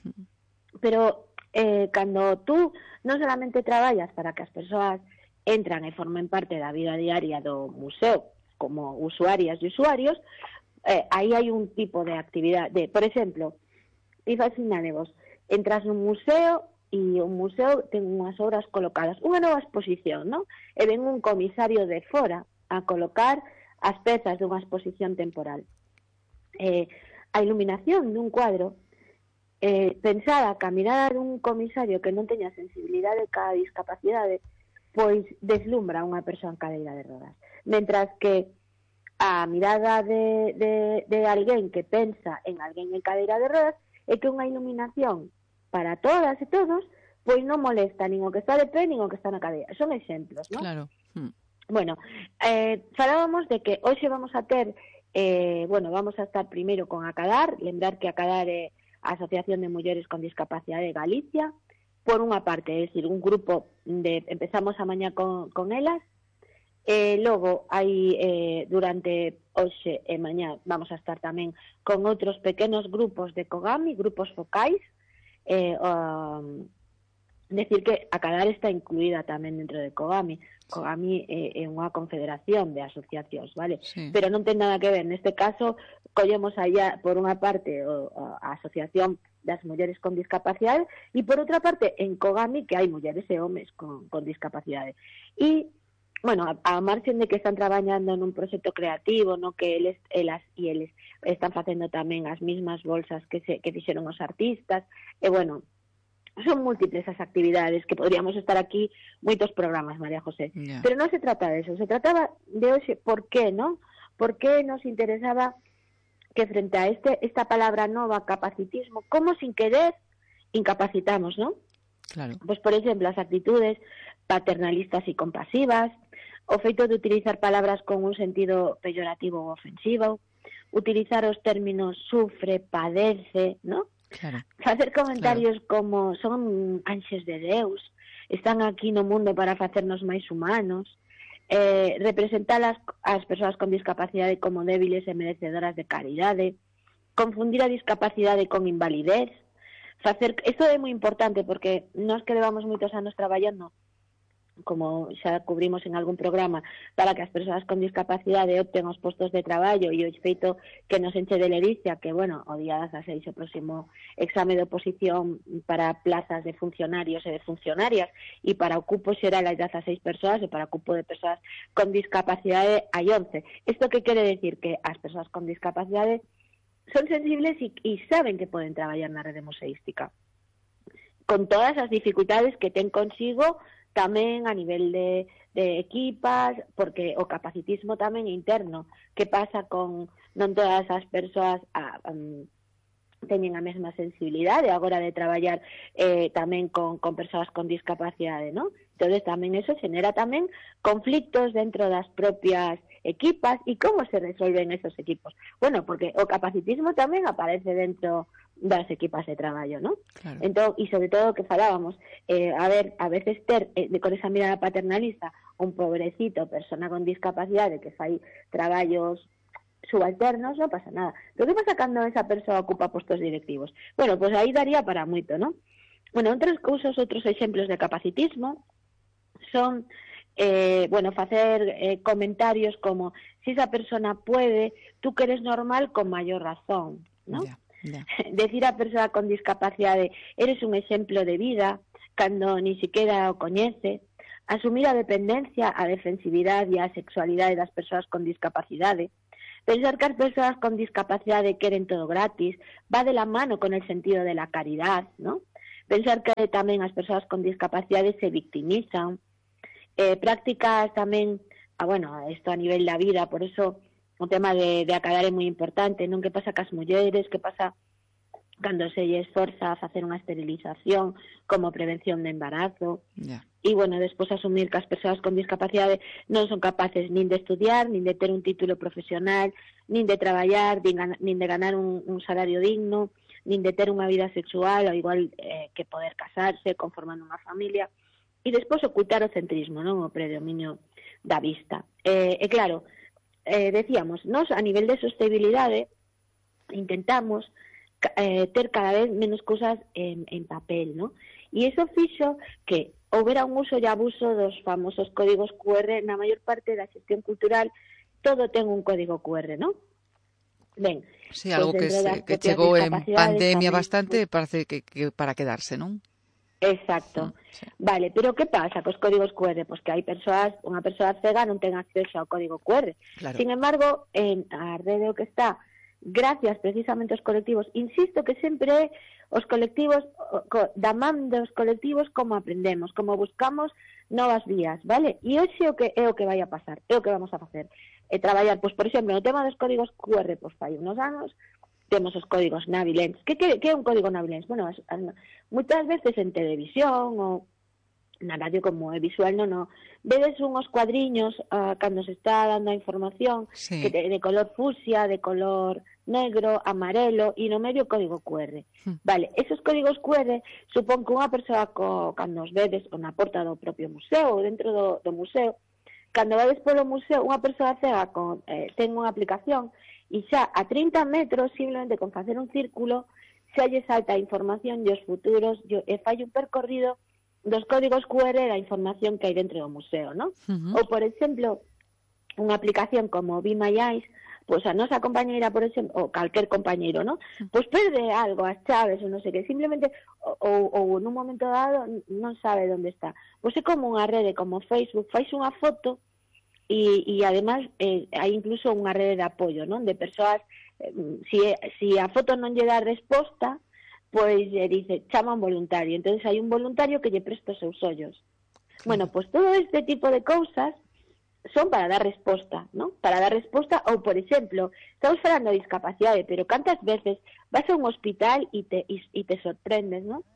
Pero eh, cando tú non solamente traballas para que as persoas entran e formen parte da vida diaria do museo como usuarias e usuarios, eh, aí hai un tipo de actividade, de, por exemplo, imaginadevos, entras nun museo e o museo ten unhas obras colocadas, unha nova exposición, ¿no? E ven un comisario de fora a colocar as pezas dunha exposición temporal. Eh, a iluminación dun cuadro eh, pensada ca mirada dun comisario que non teña sensibilidade ca discapacidade, pois deslumbra unha persoa en cadeira de rodas, mentras que a mirada de, de, de alguén que pensa en alguén en cadeira de rodas é que unha iluminación para todas e todos pois non molesta nin o que está de pé nin o que está na cadeira. Son exemplos, ¿no? Claro. Hmm. Bueno, eh, falábamos de que hoxe vamos a ter Eh, bueno, vamos a estar primeiro con ACADAR, lembrar que ACADAR é a Asociación de Mulleres con Discapacidade de Galicia, por unha parte, é dicir, un grupo de, empezamos a mañá con, con elas, eh, logo hai eh, durante hoxe e mañá vamos a estar tamén con outros pequenos grupos de Kogami, grupos focais, eh, um, decir que ACADAR está incluída tamén dentro de Kogami. Kogami é, é unha confederación de asociacións, vale? Sí. Pero non ten nada que ver. Neste caso, collemos allá, por unha parte, o, a Asociación das Mulleres con Discapacidade e, por outra parte, en Kogami, que hai mulleres e homes con, con discapacidade. E, bueno, a, a marxen de que están traballando nun proxecto creativo, no que eles, elas e eles están facendo tamén as mismas bolsas que, se, que fixeron os artistas, e, bueno, son múltiples as actividades que podríamos estar aquí moitos programas, María José. Yeah. Pero non se trata de eso, se trataba de hoxe, por qué, ¿no? Por qué nos interesaba que frente a este esta palabra nova, capacitismo, como sin querer incapacitamos, ¿no? Claro. Pues, por exemplo, as actitudes paternalistas e compasivas, o feito de utilizar palabras con un sentido peyorativo ou ofensivo, utilizar os términos sufre, padece, ¿no? Claro. Facer comentarios claro. como son anxes de Deus, están aquí no mundo para facernos máis humanos, eh, representar as, as persoas con discapacidade como débiles e merecedoras de caridade, confundir a discapacidade con invalidez, facer, isto é moi importante porque nós que levamos moitos anos traballando, como xa cubrimos en algún programa, para que as persoas con discapacidade opten os postos de traballo e o feito que nos enche de ledicia que, bueno, o día dezaseis o próximo exame de oposición para plazas de funcionarios e de funcionarias e para o cupo xeral hai dezaseis persoas e para o cupo de persoas con discapacidade hai once. Isto que quere decir? Que as persoas con discapacidade son sensibles e, e saben que poden traballar na rede museística con todas as dificultades que ten consigo tamén a nivel de, de equipas, porque o capacitismo tamén é interno. Que pasa con non todas as persoas a, um, teñen a mesma sensibilidade a hora de traballar eh, tamén con, con persoas con discapacidade, ¿no? Entón tamén eso genera tamén conflictos dentro das propias equipas, e como se resolven esos equipos? Bueno, porque o capacitismo tamén aparece dentro das equipas de traballo, ¿no? Claro. Entón, e sobre todo que falábamos, eh, a ver, a veces ter, eh, con esa mirada paternalista, un pobrecito, persona con discapacidade que fai traballos subalternos, non pasa nada. Pero que pasa cando esa persoa ocupa postos directivos? Bueno, pois pues aí daría para moito, ¿no? Bueno, outras cousas, outros exemplos de capacitismo son, eh, bueno, facer eh, comentarios como si esa persona puede, tú que eres normal con mayor razón, ¿no? Yeah, yeah. Decir a persoa con discapacidade, eres un exemplo de vida, cando ni siquiera o coñece. Asumir a dependencia, a defensividade e a sexualidade das persoas con discapacidade. Pensar que as persoas con discapacidade queren todo gratis, va de la mano con el sentido de la caridad, ¿no? Pensar que tamén as persoas con discapacidade se victimizan, eh, prácticas tamén, ah, bueno, isto a nivel da vida, por eso o tema de, de acadar é moi importante, non? Que pasa cas mulleres, que pasa cando se lle esforza a facer unha esterilización como prevención de embarazo, yeah. E, bueno, despois asumir que as persoas con discapacidade non son capaces nin de estudiar, nin de ter un título profesional, nin de traballar, nin de ganar un, un salario digno, nin de ter unha vida sexual, ao igual eh, que poder casarse, conformando unha familia, e despois ocultar o centrismo, non? O predominio da vista. Eh, e claro, eh, decíamos, nós a nivel de sostenibilidade intentamos eh, ter cada vez menos cousas en, en papel, non? E iso fixo que houbera un uso e abuso dos famosos códigos cu erre na maior parte da xestión cultural, todo ten un código cu erre, non? Ben, sí, algo pues que, se, que chegou en pandemia tamén, bastante, parece que, que para quedarse, non? Exacto. Sí, sí. Vale, pero que pasa cos códigos cu erre? Pois que hai persoas, unha persoa cega non ten acceso ao código cu erre. Claro. Sin embargo, en a rede que está, gracias precisamente aos colectivos, insisto que sempre os colectivos, da man dos colectivos como aprendemos, como buscamos novas vías, vale? E hoxe o que é o que vai a pasar, é o que vamos a facer. E traballar, pois, por exemplo, no tema dos códigos cu erre, pois, fai unos anos, temos os códigos Navilens. Que, que, que é un código Navilens? Bueno, as, as, moitas veces en televisión ou na radio como é visual, non, non. Vedes unhos cuadriños uh, cando se está dando a información, sí, que de, de color fucsia, de color negro, amarelo, e no medio código cu erre. Mm. Vale, esos códigos cu erre supón que unha persoa co, cando os vedes ou na porta do propio museo ou dentro do, do museo, cando vades polo museo, unha persoa cega con, eh, ten unha aplicación e xa a trinta metros, simplemente con facer un círculo, xa lle salta a información e os futuros, e fai un percorrido dos códigos cu erre da información que hai dentro do museo, non? Uh-huh. Ou, por exemplo, unha aplicación como Be My Eyes, pois a nosa compañeira, por exemplo, ou calquer compañeiro, non? Pois perde algo, as chaves, ou non sei que, simplemente, ou, ou nun momento dado, non sabe onde está. Pois é como unha rede, como Facebook, fais unha foto, e, e además, eh, hai incluso unha rede de apoio, non? De persoas, eh, si, si a foto non lle dá resposta, pois lle dice, chama un voluntario. Entonces hai un voluntario que lle presta os seus ollos. Bueno, pois todo este tipo de cousas son para dar resposta, ¿no? Para dar resposta, ou, por exemplo, estamos falando de discapacidade, pero cantas veces vas a un hospital e te, e, e te sorprendes, ¿no?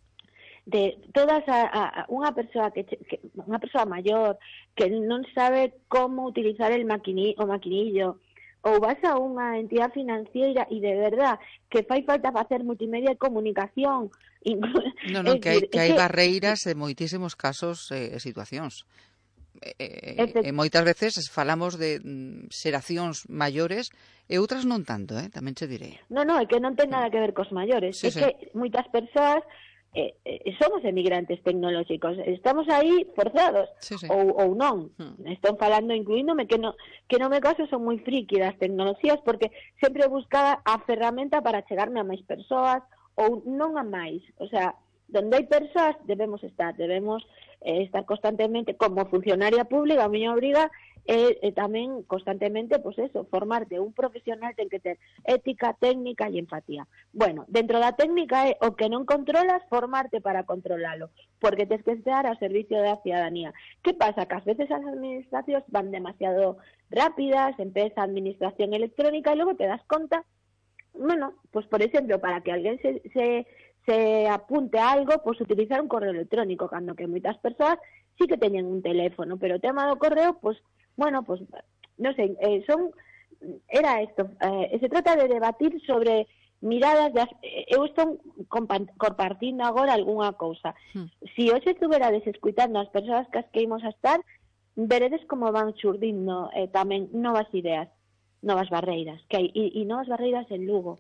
De todas a, a, a unha persoa que, que unha persoa maior que non sabe como utilizar el maquini, o maquinillo, ou vas a unha entidade financiera e de verdad que fai falta facer multimedia e comunicación. Non, non, que hai, que hai barreiras en moitísimos casos e eh, situacións. E, e moitas veces falamos de xeracións maiores e outras non tanto, eh? Tamén che direi. Non, non, é que non ten nada que ver cos maiores. Sí, é sí. Que moitas persoas eh, eh, somos emigrantes tecnolóxicos, estamos aí forzados, sí, sí. Ou, ou non. Hmm. Estou falando, incluíndome, que, no, que no me caso son moi friki das tecnoloxías porque sempre buscaba a ferramenta para chegarme a máis persoas ou non a máis. O sea, donde hai persoas debemos estar, debemos eh, estar constantemente como funcionaria pública, a miña obriga e eh, eh, tamén constantemente, pois pues eso, formarte. Un profesional ten que ter ética, técnica e empatía. Bueno, dentro da técnica é o que non controlas, formarte para controlalo, porque tens que estar ao servicio da ciudadanía. Que pasa? Que ás veces as administracións van demasiado rápidas, empeza a administración electrónica e logo te das conta, bueno, pois pues, por exemplo, para que alguén se... se se apunte a algo, pois pues, utilizar un correo electrónico, cando que moitas persoas sí que teñen un teléfono, pero o tema do correo, pois, pues, bueno, pois, pues, non sei, eh, son era isto, eh, se trata de debatir sobre miradas de, eu estou compartindo agora algunha cousa. Hmm. Si hoxe estuverades escuitando as persoas que as que imos a estar, veredes como van xurdindo eh, tamén novas ideas, novas barreiras, que hai, e, e novas barreiras en Lugo,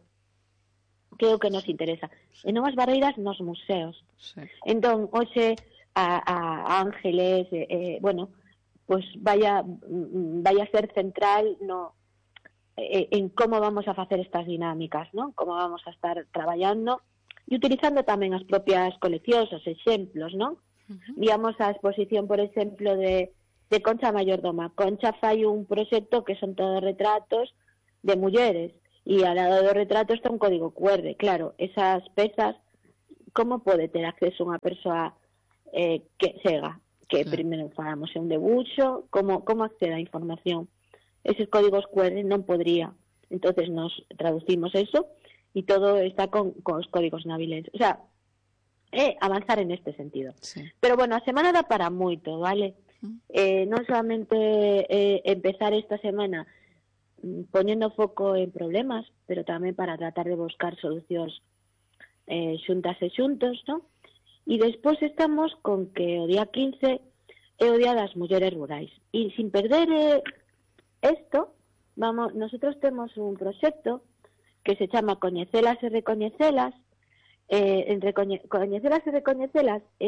que é o que nos interesa. E novas barreiras nos museos. Sí. Entón, hoxe a, a Ángeles, eh, eh, bueno, pues vaya, vaya a ser central no eh, en como vamos a facer estas dinámicas, ¿no? Como vamos a estar traballando e utilizando tamén as propias coleccións, os exemplos, ¿no? Uh-huh. Digamos a exposición, por exemplo, de, de Concha Mayordoma. Concha fai un proxecto que son todos retratos de mulleres, e ao lado do retrato está un código cu erre. Claro, esas pezas, como pode ter acceso unha persoa eh, que cega? Que sí. Primeiro falamos un debuxo, como, como accede a información? Eses códigos cu erre non podría. Entonces nos traducimos eso e todo está con, con os códigos navilenses. O sea, é avanzar en este sentido. Sí. Pero bueno, a semana dá para moito, vale? Uh-huh. Eh, non solamente eh, empezar esta semana poñendo foco en problemas, pero tamén para tratar de buscar solucións eh, xuntas e xuntos, ¿no? E despois estamos con que o día quince é o Día das Mulleres Rurais. E sin perder eh, esto, vamos, nosotros temos un proxecto que se chama Coñecelas e Recoñecelas. Eh, en recoñe, Coñecelas e Recoñecelas eh,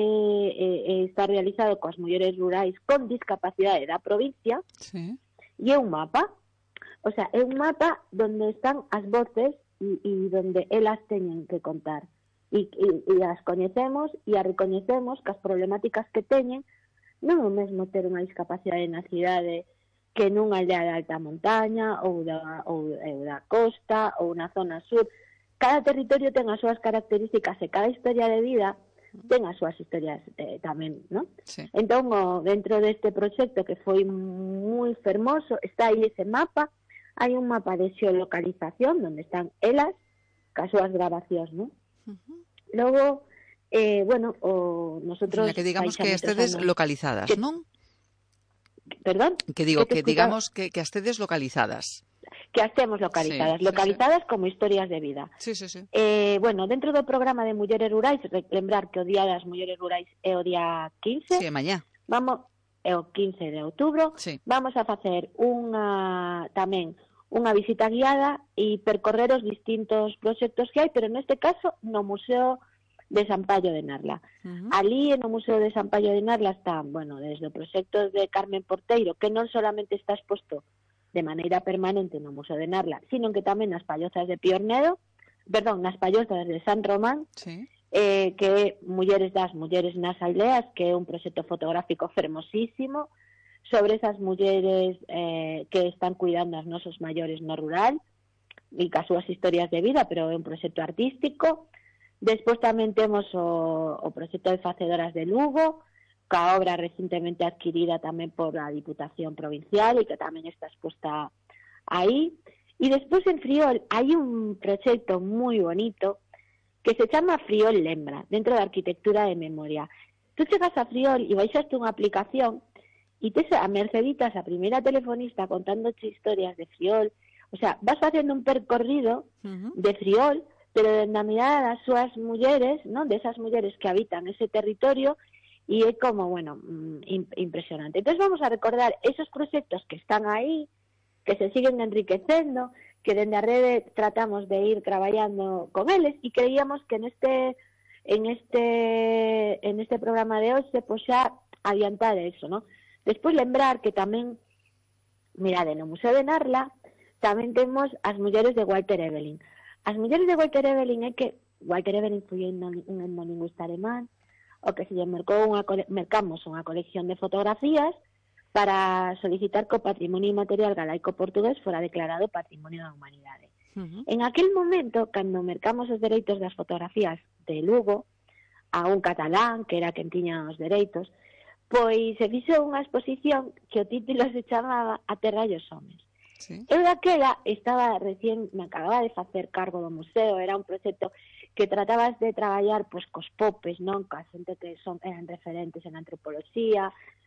eh, está realizado coas mulleres rurais con discapacidade da provincia. Sí. E é un mapa. O sea, é un mapa donde están as voces e, e donde elas teñen que contar. E, e, e as coñecemos e as recoñecemos que as problemáticas que teñen non é o mesmo ter unha discapacidade na cidade que nunha aldea de alta montaña ou da, ou, ou da costa ou na zona sur. Cada territorio ten as súas características e cada historia de vida ten as súas historias eh, tamén, ¿no? Sí. Entón, o, dentro deste proxecto que foi moi fermoso, está aí ese mapa. Hai un mapa de xeolocalización onde están elas, cas súas grabacións, ¿no? Uh-huh. Logo, eh, bueno, o nosotros... O sea, que digamos que estedes localizadas, que, ¿non? Perdón? Que digo, que, que digamos que, que estedes localizadas. Que estemos localizadas, sí, localizadas sí, sí. Como historias de vida. Sí, sí, sí. Eh, bueno, dentro do programa de Mulleres Rurais, lembrar que o Día das Mulleres Rurais é o día quince. Sí, mañá. Vamos... é o quince de outubro, sí. Vamos a facer unha tamén unha visita guiada e percorrer os distintos proxectos que hai, pero neste caso no Museo de San Paio de Narla. Uh-huh. Ali no Museo de San Paio de Narla está, bueno, desde o proxecto de Carmen Porteiro, que non solamente está exposto de maneira permanente no Museo de Narla, sino que tamén nas pallozas de Piornedo, perdón, nas pallozas de San Román, sí. Eh, que é Mulleres das Mulleres nas Aldeas, que é un proxecto fotográfico fermosísimo sobre esas mulleres eh, que están cuidando as nosos maiores no rural e cas súas historias de vida, pero é un proxecto artístico. Despois tamén temos o, o proxecto de Facedoras de Lugo, ca obra recentemente adquirida tamén por a Diputación Provincial e que tamén está exposta aí. E despois en Friol hai un proxecto moi bonito que se chama Friol Lembra, dentro da arquitectura de memoria. Tú chegas a Friol e baixaste unha aplicación e tes a Merceditas, a primeira telefonista, contándoche historias de Friol. O sea, vas facendo un percorrido uh-huh. de Friol, pero dende a mirada das súas mulleres, non, desas mulleres que habitan ese territorio, e é como, bueno, impresionante. Entón vamos a recordar esos proxectos que están aí, que se siguen enriquecendo, que dende a rede tratamos de ir traballando con eles e creíamos que neste en este en este programa de hoxe pois xa adiantar eso, ¿no? Despois lembrar que tamén, mirade, no Museo de Narla tamén temos as mulleres de Walter Evelyn. As mulleres de Walter Evelyn é que Walter Evelyn foi un etnolingüista alemán, o que se lle mercou unha, mercamos unha colección de fotografías para solicitar que o patrimonio inmaterial galaico-portugués fora declarado Patrimonio da Humanidade. Uh-huh. En aquel momento, cando mercamos os dereitos das fotografías de Lugo a un catalán, que era quen tiña os dereitos, pois se fixo unha exposición que o título se chamaba A Terra e os Homes. Sí. Eu daquela estaba recién, me acababa de facer cargo do museo, era un proxecto que tratabas de traballar pois cos popes, non? Ca xente que son, eran referentes en antropoloxía,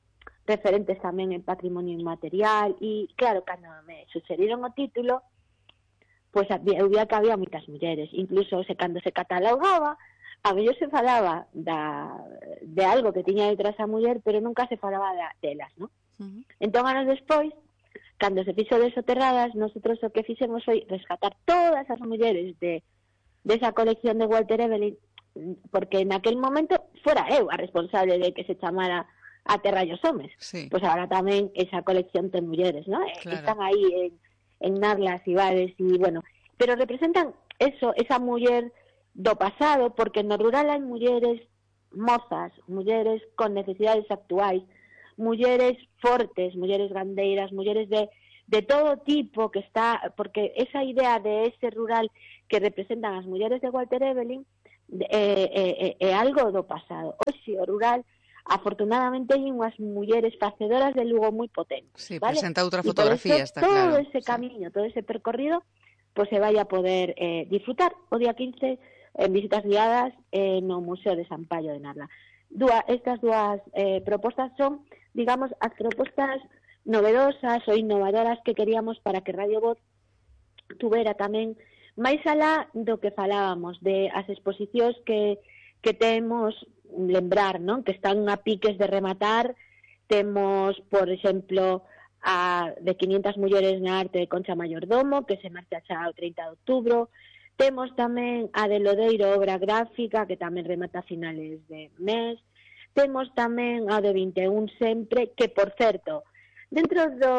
referentes tamén en patrimonio inmaterial, e claro, cando me suxeriron o título, pois eu via que había moitas mulleres, incluso se cando se catalogaba, a mellor se falaba da, de algo que tiña detrás a muller, pero nunca se falaba de, delas, non? Uh-huh. Entón, anos despois, cando se fixo de Soterradas, nosotros o que fixemos foi rescatar todas as mulleres de, de esa colección de Walter Evelyn, porque en aquel momento fora eu a responsable de que se chamara A Terra e os Homes. Sí. Pois agora tamén esa colección ten mulleres, ¿no? Claro. Están aí en, en Narlas, Ibades, e bueno, pero representan eso, esa muller do pasado, porque no rural hai mulleres mozas, mulleres con necesidades actuais, mulleres fortes, mulleres gandeiras, mulleres de, de todo tipo que está, porque esa idea de ese rural que representan as mulleres de Walter Evelyn é eh, eh, eh, algo do pasado. Hoxe o rural afortunadamente hai unhas mulleres facedoras de Lugo moi potentes. Sí, ¿vale? Presenta outra fotografía, eso, está todo claro. Todo ese camiño, sí. todo ese percorrido, pues se vai a poder eh, disfrutar o día quince en visitas guiadas eh, no Museo de San Paio de Narla. Dua, estas dúas eh, propostas son, digamos, as propostas novedosas ou innovadoras que queríamos para que Radio Voz tuvera tamén máis alá do que falábamos, de as exposicións que, que temos lembrar, non? Que están a piques de rematar. Temos, por exemplo, a de quinientas mulleres na arte de Concha Mayordomo, que se marcha xa o trinta de outubro. Temos tamén a de Lodeiro, obra gráfica, que tamén remata a finales de mes. Temos tamén a de vinte e un sempre, que, por certo, dentro do,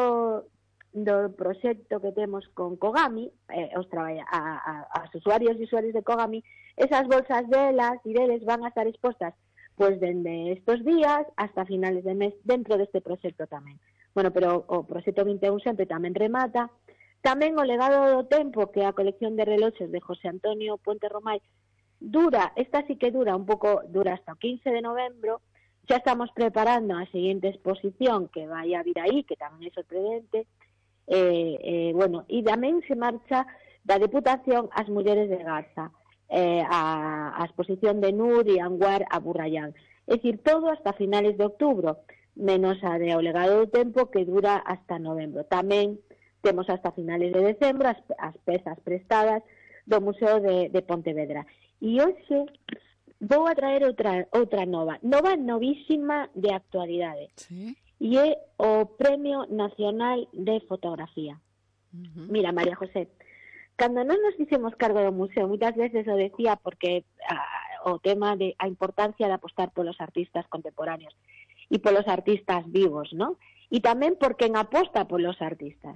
do proxecto que temos con Kogami, eh, os traballa, a, a, as usuarios e usuarios de Kogami, esas bolsas delas e deles van a estar expostas pois dende estos días hasta finales de mes dentro deste proxecto tamén. Bueno, pero o proxecto vinte e un sempre tamén remata. Tamén o legado do tempo, que é a colección de reloxos de José Antonio Puente Romay, dura, esta sí que dura un pouco, dura hasta o quince de novembro. Xa estamos preparando a seguinte exposición que vai a vir aí, que tamén é sorprendente. Eh, eh, bueno, e tamén se marcha da Deputación as mulleres de Garza, eh, a, a exposición de Nur e Anguar a Burrayán. É dicir, todo hasta finales de outubro, menos a de O legado do tempo, que dura hasta novembro. Tamén temos hasta finales de decembro as, as pezas prestadas do Museo de, de Pontevedra. E hoxe vou a traer outra, outra nova, nova novísima de actualidade. Sí. E é o Premio Nacional de Fotografía. Uh-huh. Mira, María José, cando non nos fixemos cargo do museo, moitas veces o decía porque ah, o tema de a importancia de apostar polos artistas contemporáneos e polos artistas vivos, ¿no? E tamén porque en aposta polos artistas.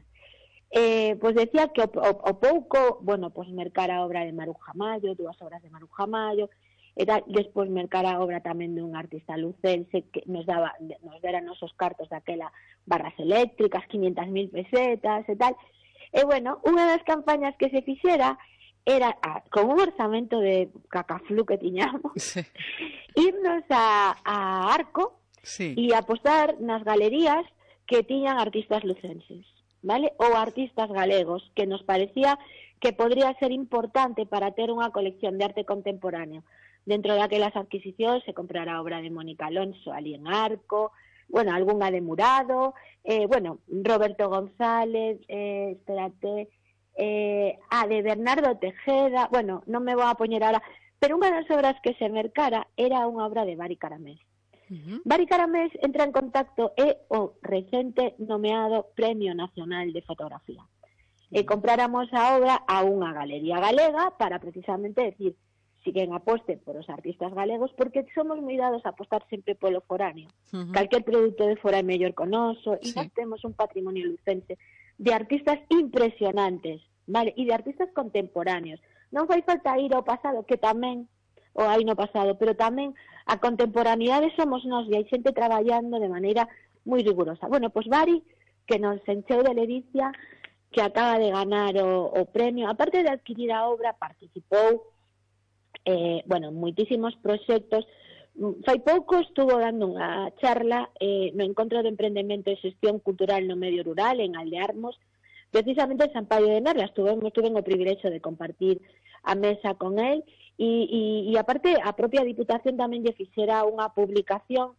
Eh, pois decía que o, o, o pouco, bueno, pois mercar a obra de Maruja Mayo, dúas obras de Maruja Mayo, e tal, despois mercar a obra tamén dun artista lucense que nos daba, nos dera nosos cartos daquela barras eléctricas, quinientas mil pesetas e tal. E, bueno, unha das campañas que se fixera era, a, con un orzamento de cacaflú que tiñamos, sí. irnos a, a Arco sí. e apostar nas galerías que tiñan artistas lucenses, vale? Ou artistas galegos, que nos parecía que podría ser importante para ter unha colección de arte contemporáneo. Dentro daquelas adquisicións se comprará a obra de Mónica Alonso ali en Arco, bueno, algunha de Murado, eh, bueno, Roberto González, eh, espérate, eh, a de Bernardo Tejeda, bueno, non me vou a poñer ahora, pero unha das obras que se mercara era unha obra de Bari Caramés. Uh-huh. Bari Caramés entra en contacto e o recente nomeado Premio Nacional de Fotografía. Uh-huh. E compráramos a obra a unha galería galega para precisamente decir siguen aposte por os artistas galegos, porque somos moi dados a apostar sempre polo foráneo. Uh-huh. Calquer produto de fora é mellor con noso, e sí. nós temos un patrimonio lucense de artistas impresionantes, vale? E de artistas contemporáneos. Non fai falta ir ao pasado, que tamén, ou aí no pasado, pero tamén a contemporaneidade somos nós, e hai xente traballando de maneira moi rigurosa. Bueno, pois Bari, que nos encheu de ledicia, que acaba de ganar o, o premio, aparte de adquirir a obra, participou Eh, bueno, moitísimos proxectos. Fai pouco estuvo dando unha charla eh, no Encontro de Emprendemento e Xestión Cultural no Medio Rural en Aldearmos, precisamente en San Paio de Narla. Estuve, tuve o privilexio de compartir a mesa con él e, e, e aparte a propia Diputación tamén lle fixera unha publicación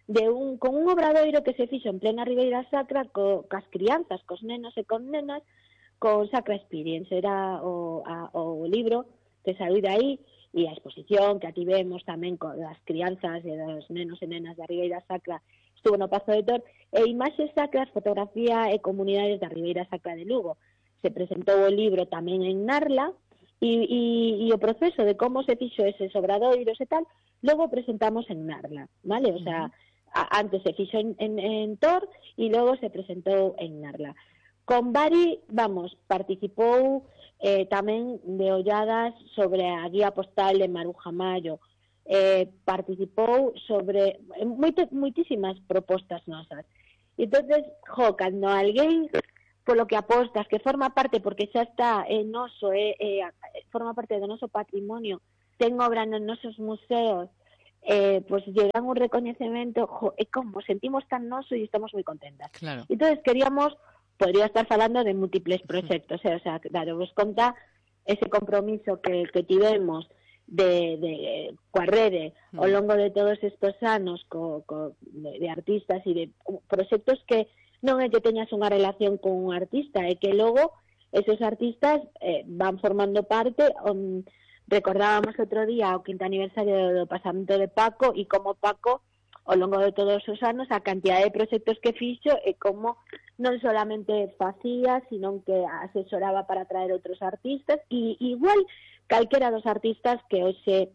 de un, con un obradoiro que se fixo en plena Ribeira Sacra co, cas crianzas, cos nenos e con nenas, con Sacra Experience, era o, a, o libro que saiu de aí, e a exposición que ativemos tamén con as crianzas e dos nenos e nenas da Ribeira Sacra estuvo no Pazo de Tor, e Imaxes Sacras, Fotografía e Comunidades da Ribeira Sacra de Lugo. Se presentou o libro tamén en Narla, e, e, e o proceso de como se fixo eses obradoiros e tal, logo presentamos en Narla, vale? O sea, a, antes se fixo en, en, en Tor e logo se presentou en Narla. Con Bari, vamos, participou eh, tamén de olladas sobre a guía postal de Maruja Mayo, eh, participou sobre moito, moitísimas propostas nosas. E entonces, jo, cando alguén polo que apostas, que forma parte, porque xa está en noso, eh, eh, forma parte do noso patrimonio, ten obra nos nosos museos, eh, pues lle dan un recoñecemento, jo, é como sentimos tan noso e estamos moi contentas. Claro. Entonces queríamos, podría estar falando de múltiples proxectos, eh, o sea, claro, vos conta ese compromiso que, que tivemos de, de coa rede ao longo de todos estes anos co, co, de, de artistas e de proxectos que non é que teñas unha relación con un artista, é que logo esos artistas eh, van formando parte. Um, recordábamos outro día o quinto aniversario do pasamento de Paco e como Paco ao longo de todos os anos a cantidad de proxectos que fixo e como non solamente facía, sino que asesoraba para traer outros artistas e igual calquera dos artistas que hoxe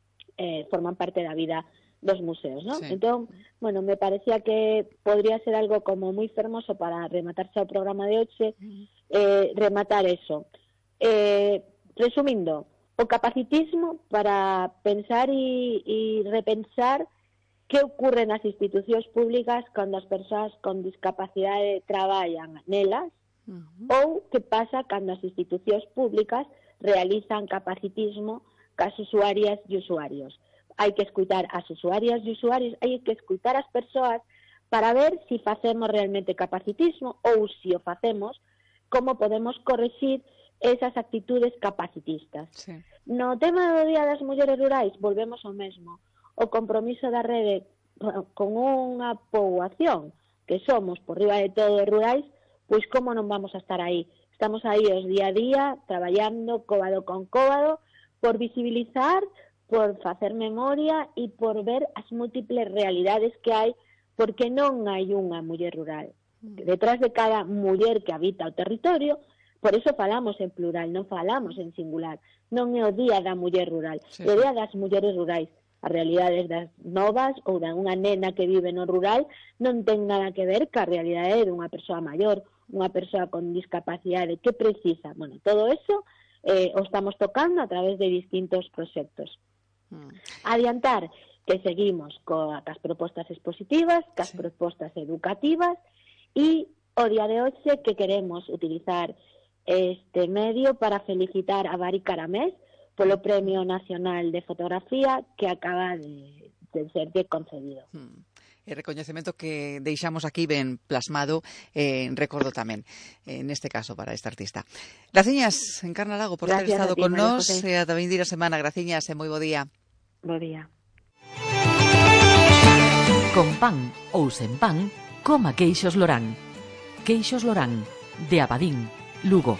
eh, forman parte da vida dos museos, ¿no? Sí. Entón, bueno, me parecía que podría ser algo como moi fermoso para rematarse o programa de hoxe, eh, rematar eso. Eh, resumindo, o capacitismo para pensar e, e repensar que ocurre nas institucións públicas cando as persoas con discapacidade traballan nelas, uh-huh. ou que pasa cando as institucións públicas realizan capacitismo cas usuarias e usuarios. Hai que escutar as usuarias e usuarios, hai que escutar as persoas para ver se si facemos realmente capacitismo ou se si o facemos, como podemos corregir esas actitudes capacitistas. Sí. No tema do Día das Mulleres Rurais, volvemos ao mesmo. O compromiso da rede con unha poboación que somos por riba de todo rurais, pois como non vamos a estar aí? Estamos aí os día a día, traballando cóbado con cóbado, por visibilizar, por facer memoria e por ver as múltiples realidades que hai, porque non hai unha muller rural. Detrás de cada muller que habita o territorio, por eso falamos en plural, non falamos en singular. Non é o Día da Muller Rural, sí. É o Día das Mulleres Rurais. As realidades das novas ou da unha nena que vive no rural non ten nada que ver ca realidade de unha persoa maior, unha persoa con discapacidade que precisa. Bueno, todo eso eh, o estamos tocando a través de distintos proxectos. Mm. Adiantar que seguimos coas propostas expositivas, cas sí. propostas educativas e o día de hoxe que queremos utilizar este medio para felicitar a Bari Caramés polo Premio Nacional de Fotografía que acaba de, de ser concedido. Hmm. E recoñecemento que deixamos aquí ben plasmado, eh, recordo tamén, eh, neste caso para esta artista. Graciñas, Encarna Lago, por ter estado con nós, e ata vindeira semana. Graciñas e moi bo día. Bo día. Con pan ou sen pan, coma queixos Lorán. Queixos Lorán, de Abadín, Lugo.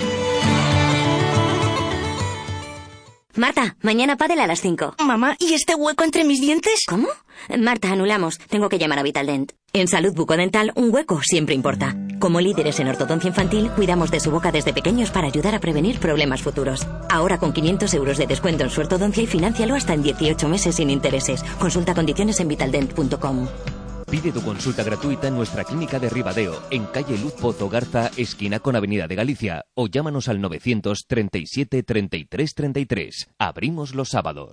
Marta, mañana pádel a las cinco. Mamá, ¿y este hueco entre mis dientes? ¿Cómo? Marta, anulamos. Tengo que llamar a Vitaldent. En Salud Bucodental, un hueco siempre importa. Como líderes en ortodoncia infantil, cuidamos de su boca desde pequeños para ayudar a prevenir problemas futuros. Ahora con quinientos euros de descuento en su ortodoncia y financialo hasta en dieciocho meses sin intereses. Consulta condiciones en vitaldent punto com. Pide tu consulta gratuita en nuestra clínica de Ribadeo, en calle Luz Pozo Garza, esquina con Avenida de Galicia, o llámanos al novecientos treinta y siete treinta y tres treinta y tres. Abrimos los sábados.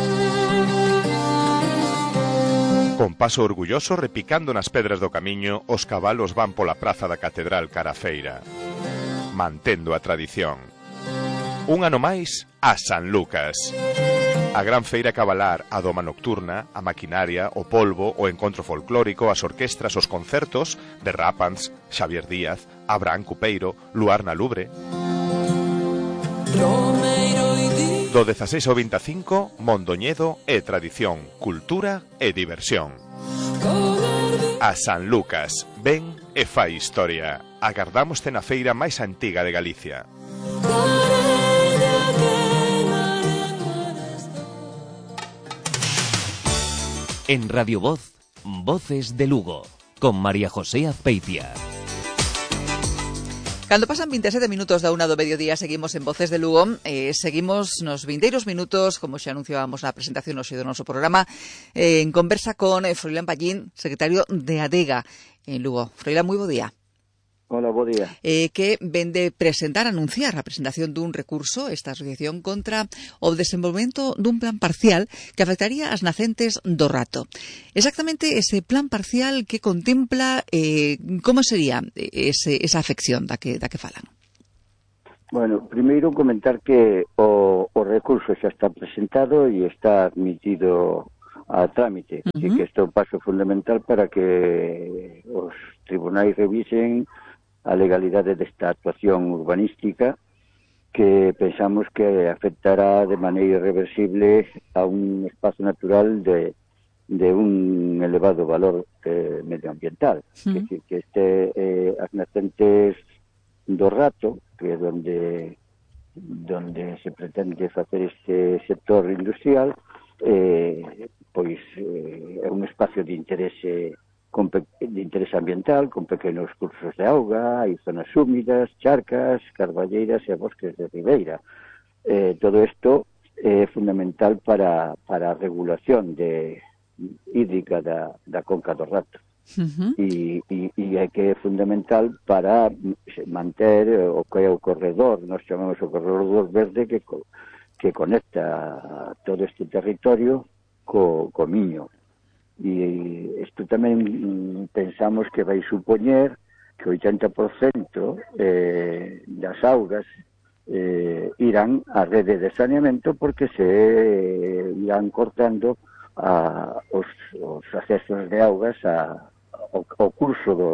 Con paso orgulloso repicando nas pedras do camiño, os cabalos van pola praza da Catedral cara a feira, mantendo a tradición. Un ano máis a San Lucas. A gran feira cabalar, a doma nocturna, a maquinaria, o polvo, o encontro folclórico, as orquestras, os concertos de Rápans, Xavier Díaz, Abraham Cupeiro, Luar na Lubre. Do dezaseis ao veinticinco, Mondoñedo e tradición, cultura e diversión. A San Lucas, ven e fai historia. Agardámoste na feira máis antiga de Galicia. En Radio Voz, Voces de Lugo, con María José Azpeitia. Cando pasan vinte e sete minutos da una do mediodía, seguimos en Voces de Lugo, eh, seguimos nos vindeiros minutos, como xa anunciábamos na presentación hoxe do noso programa, eh, en conversa con eh, Froilán Pallín, secretario de ADEGA en Lugo. Froilán, moi bo día. Hola, bo día. Eh, que ven de presentar, anunciar a presentación dun recurso, esta asociación, contra o desenvolvemento dun plan parcial que afectaría as nacentes do rato. Exactamente ese plan parcial que contempla, eh, como sería ese, esa afección da que, da que falan? Bueno, primeiro comentar que o, o recurso xa está presentado e está admitido a trámite, uh-huh. e que isto é un paso fundamental para que os tribunais revisen a legalidade desta actuación urbanística que pensamos que afectará de maneira irreversible a un espazo natural de, de un elevado valor eh, medioambiental. Mm. Que, decir, que este, eh, as nacentes do rato, que é donde, donde se pretende facer este sector industrial, eh, pois eh, é un espacio de interese Con pe de interés ambiental, con pequenos cursos de auga, hai zonas húmidas, charcas, carballeiras e bosques de ribeira. Eh, todo isto é fundamental para, para a regulación de, hídrica da, da Conca do Rato. Uh-huh. e, e, e é que é fundamental para manter o que é o corredor, nós chamamos o corredor verde, que, que conecta todo este territorio co, co Miño. E isto tamén pensamos que vai supoñer que o oitenta por cento eh, das augas eh, irán á rede de saneamento porque se eh, irán cortando a, os, os accesos de augas a, ao, ao curso do,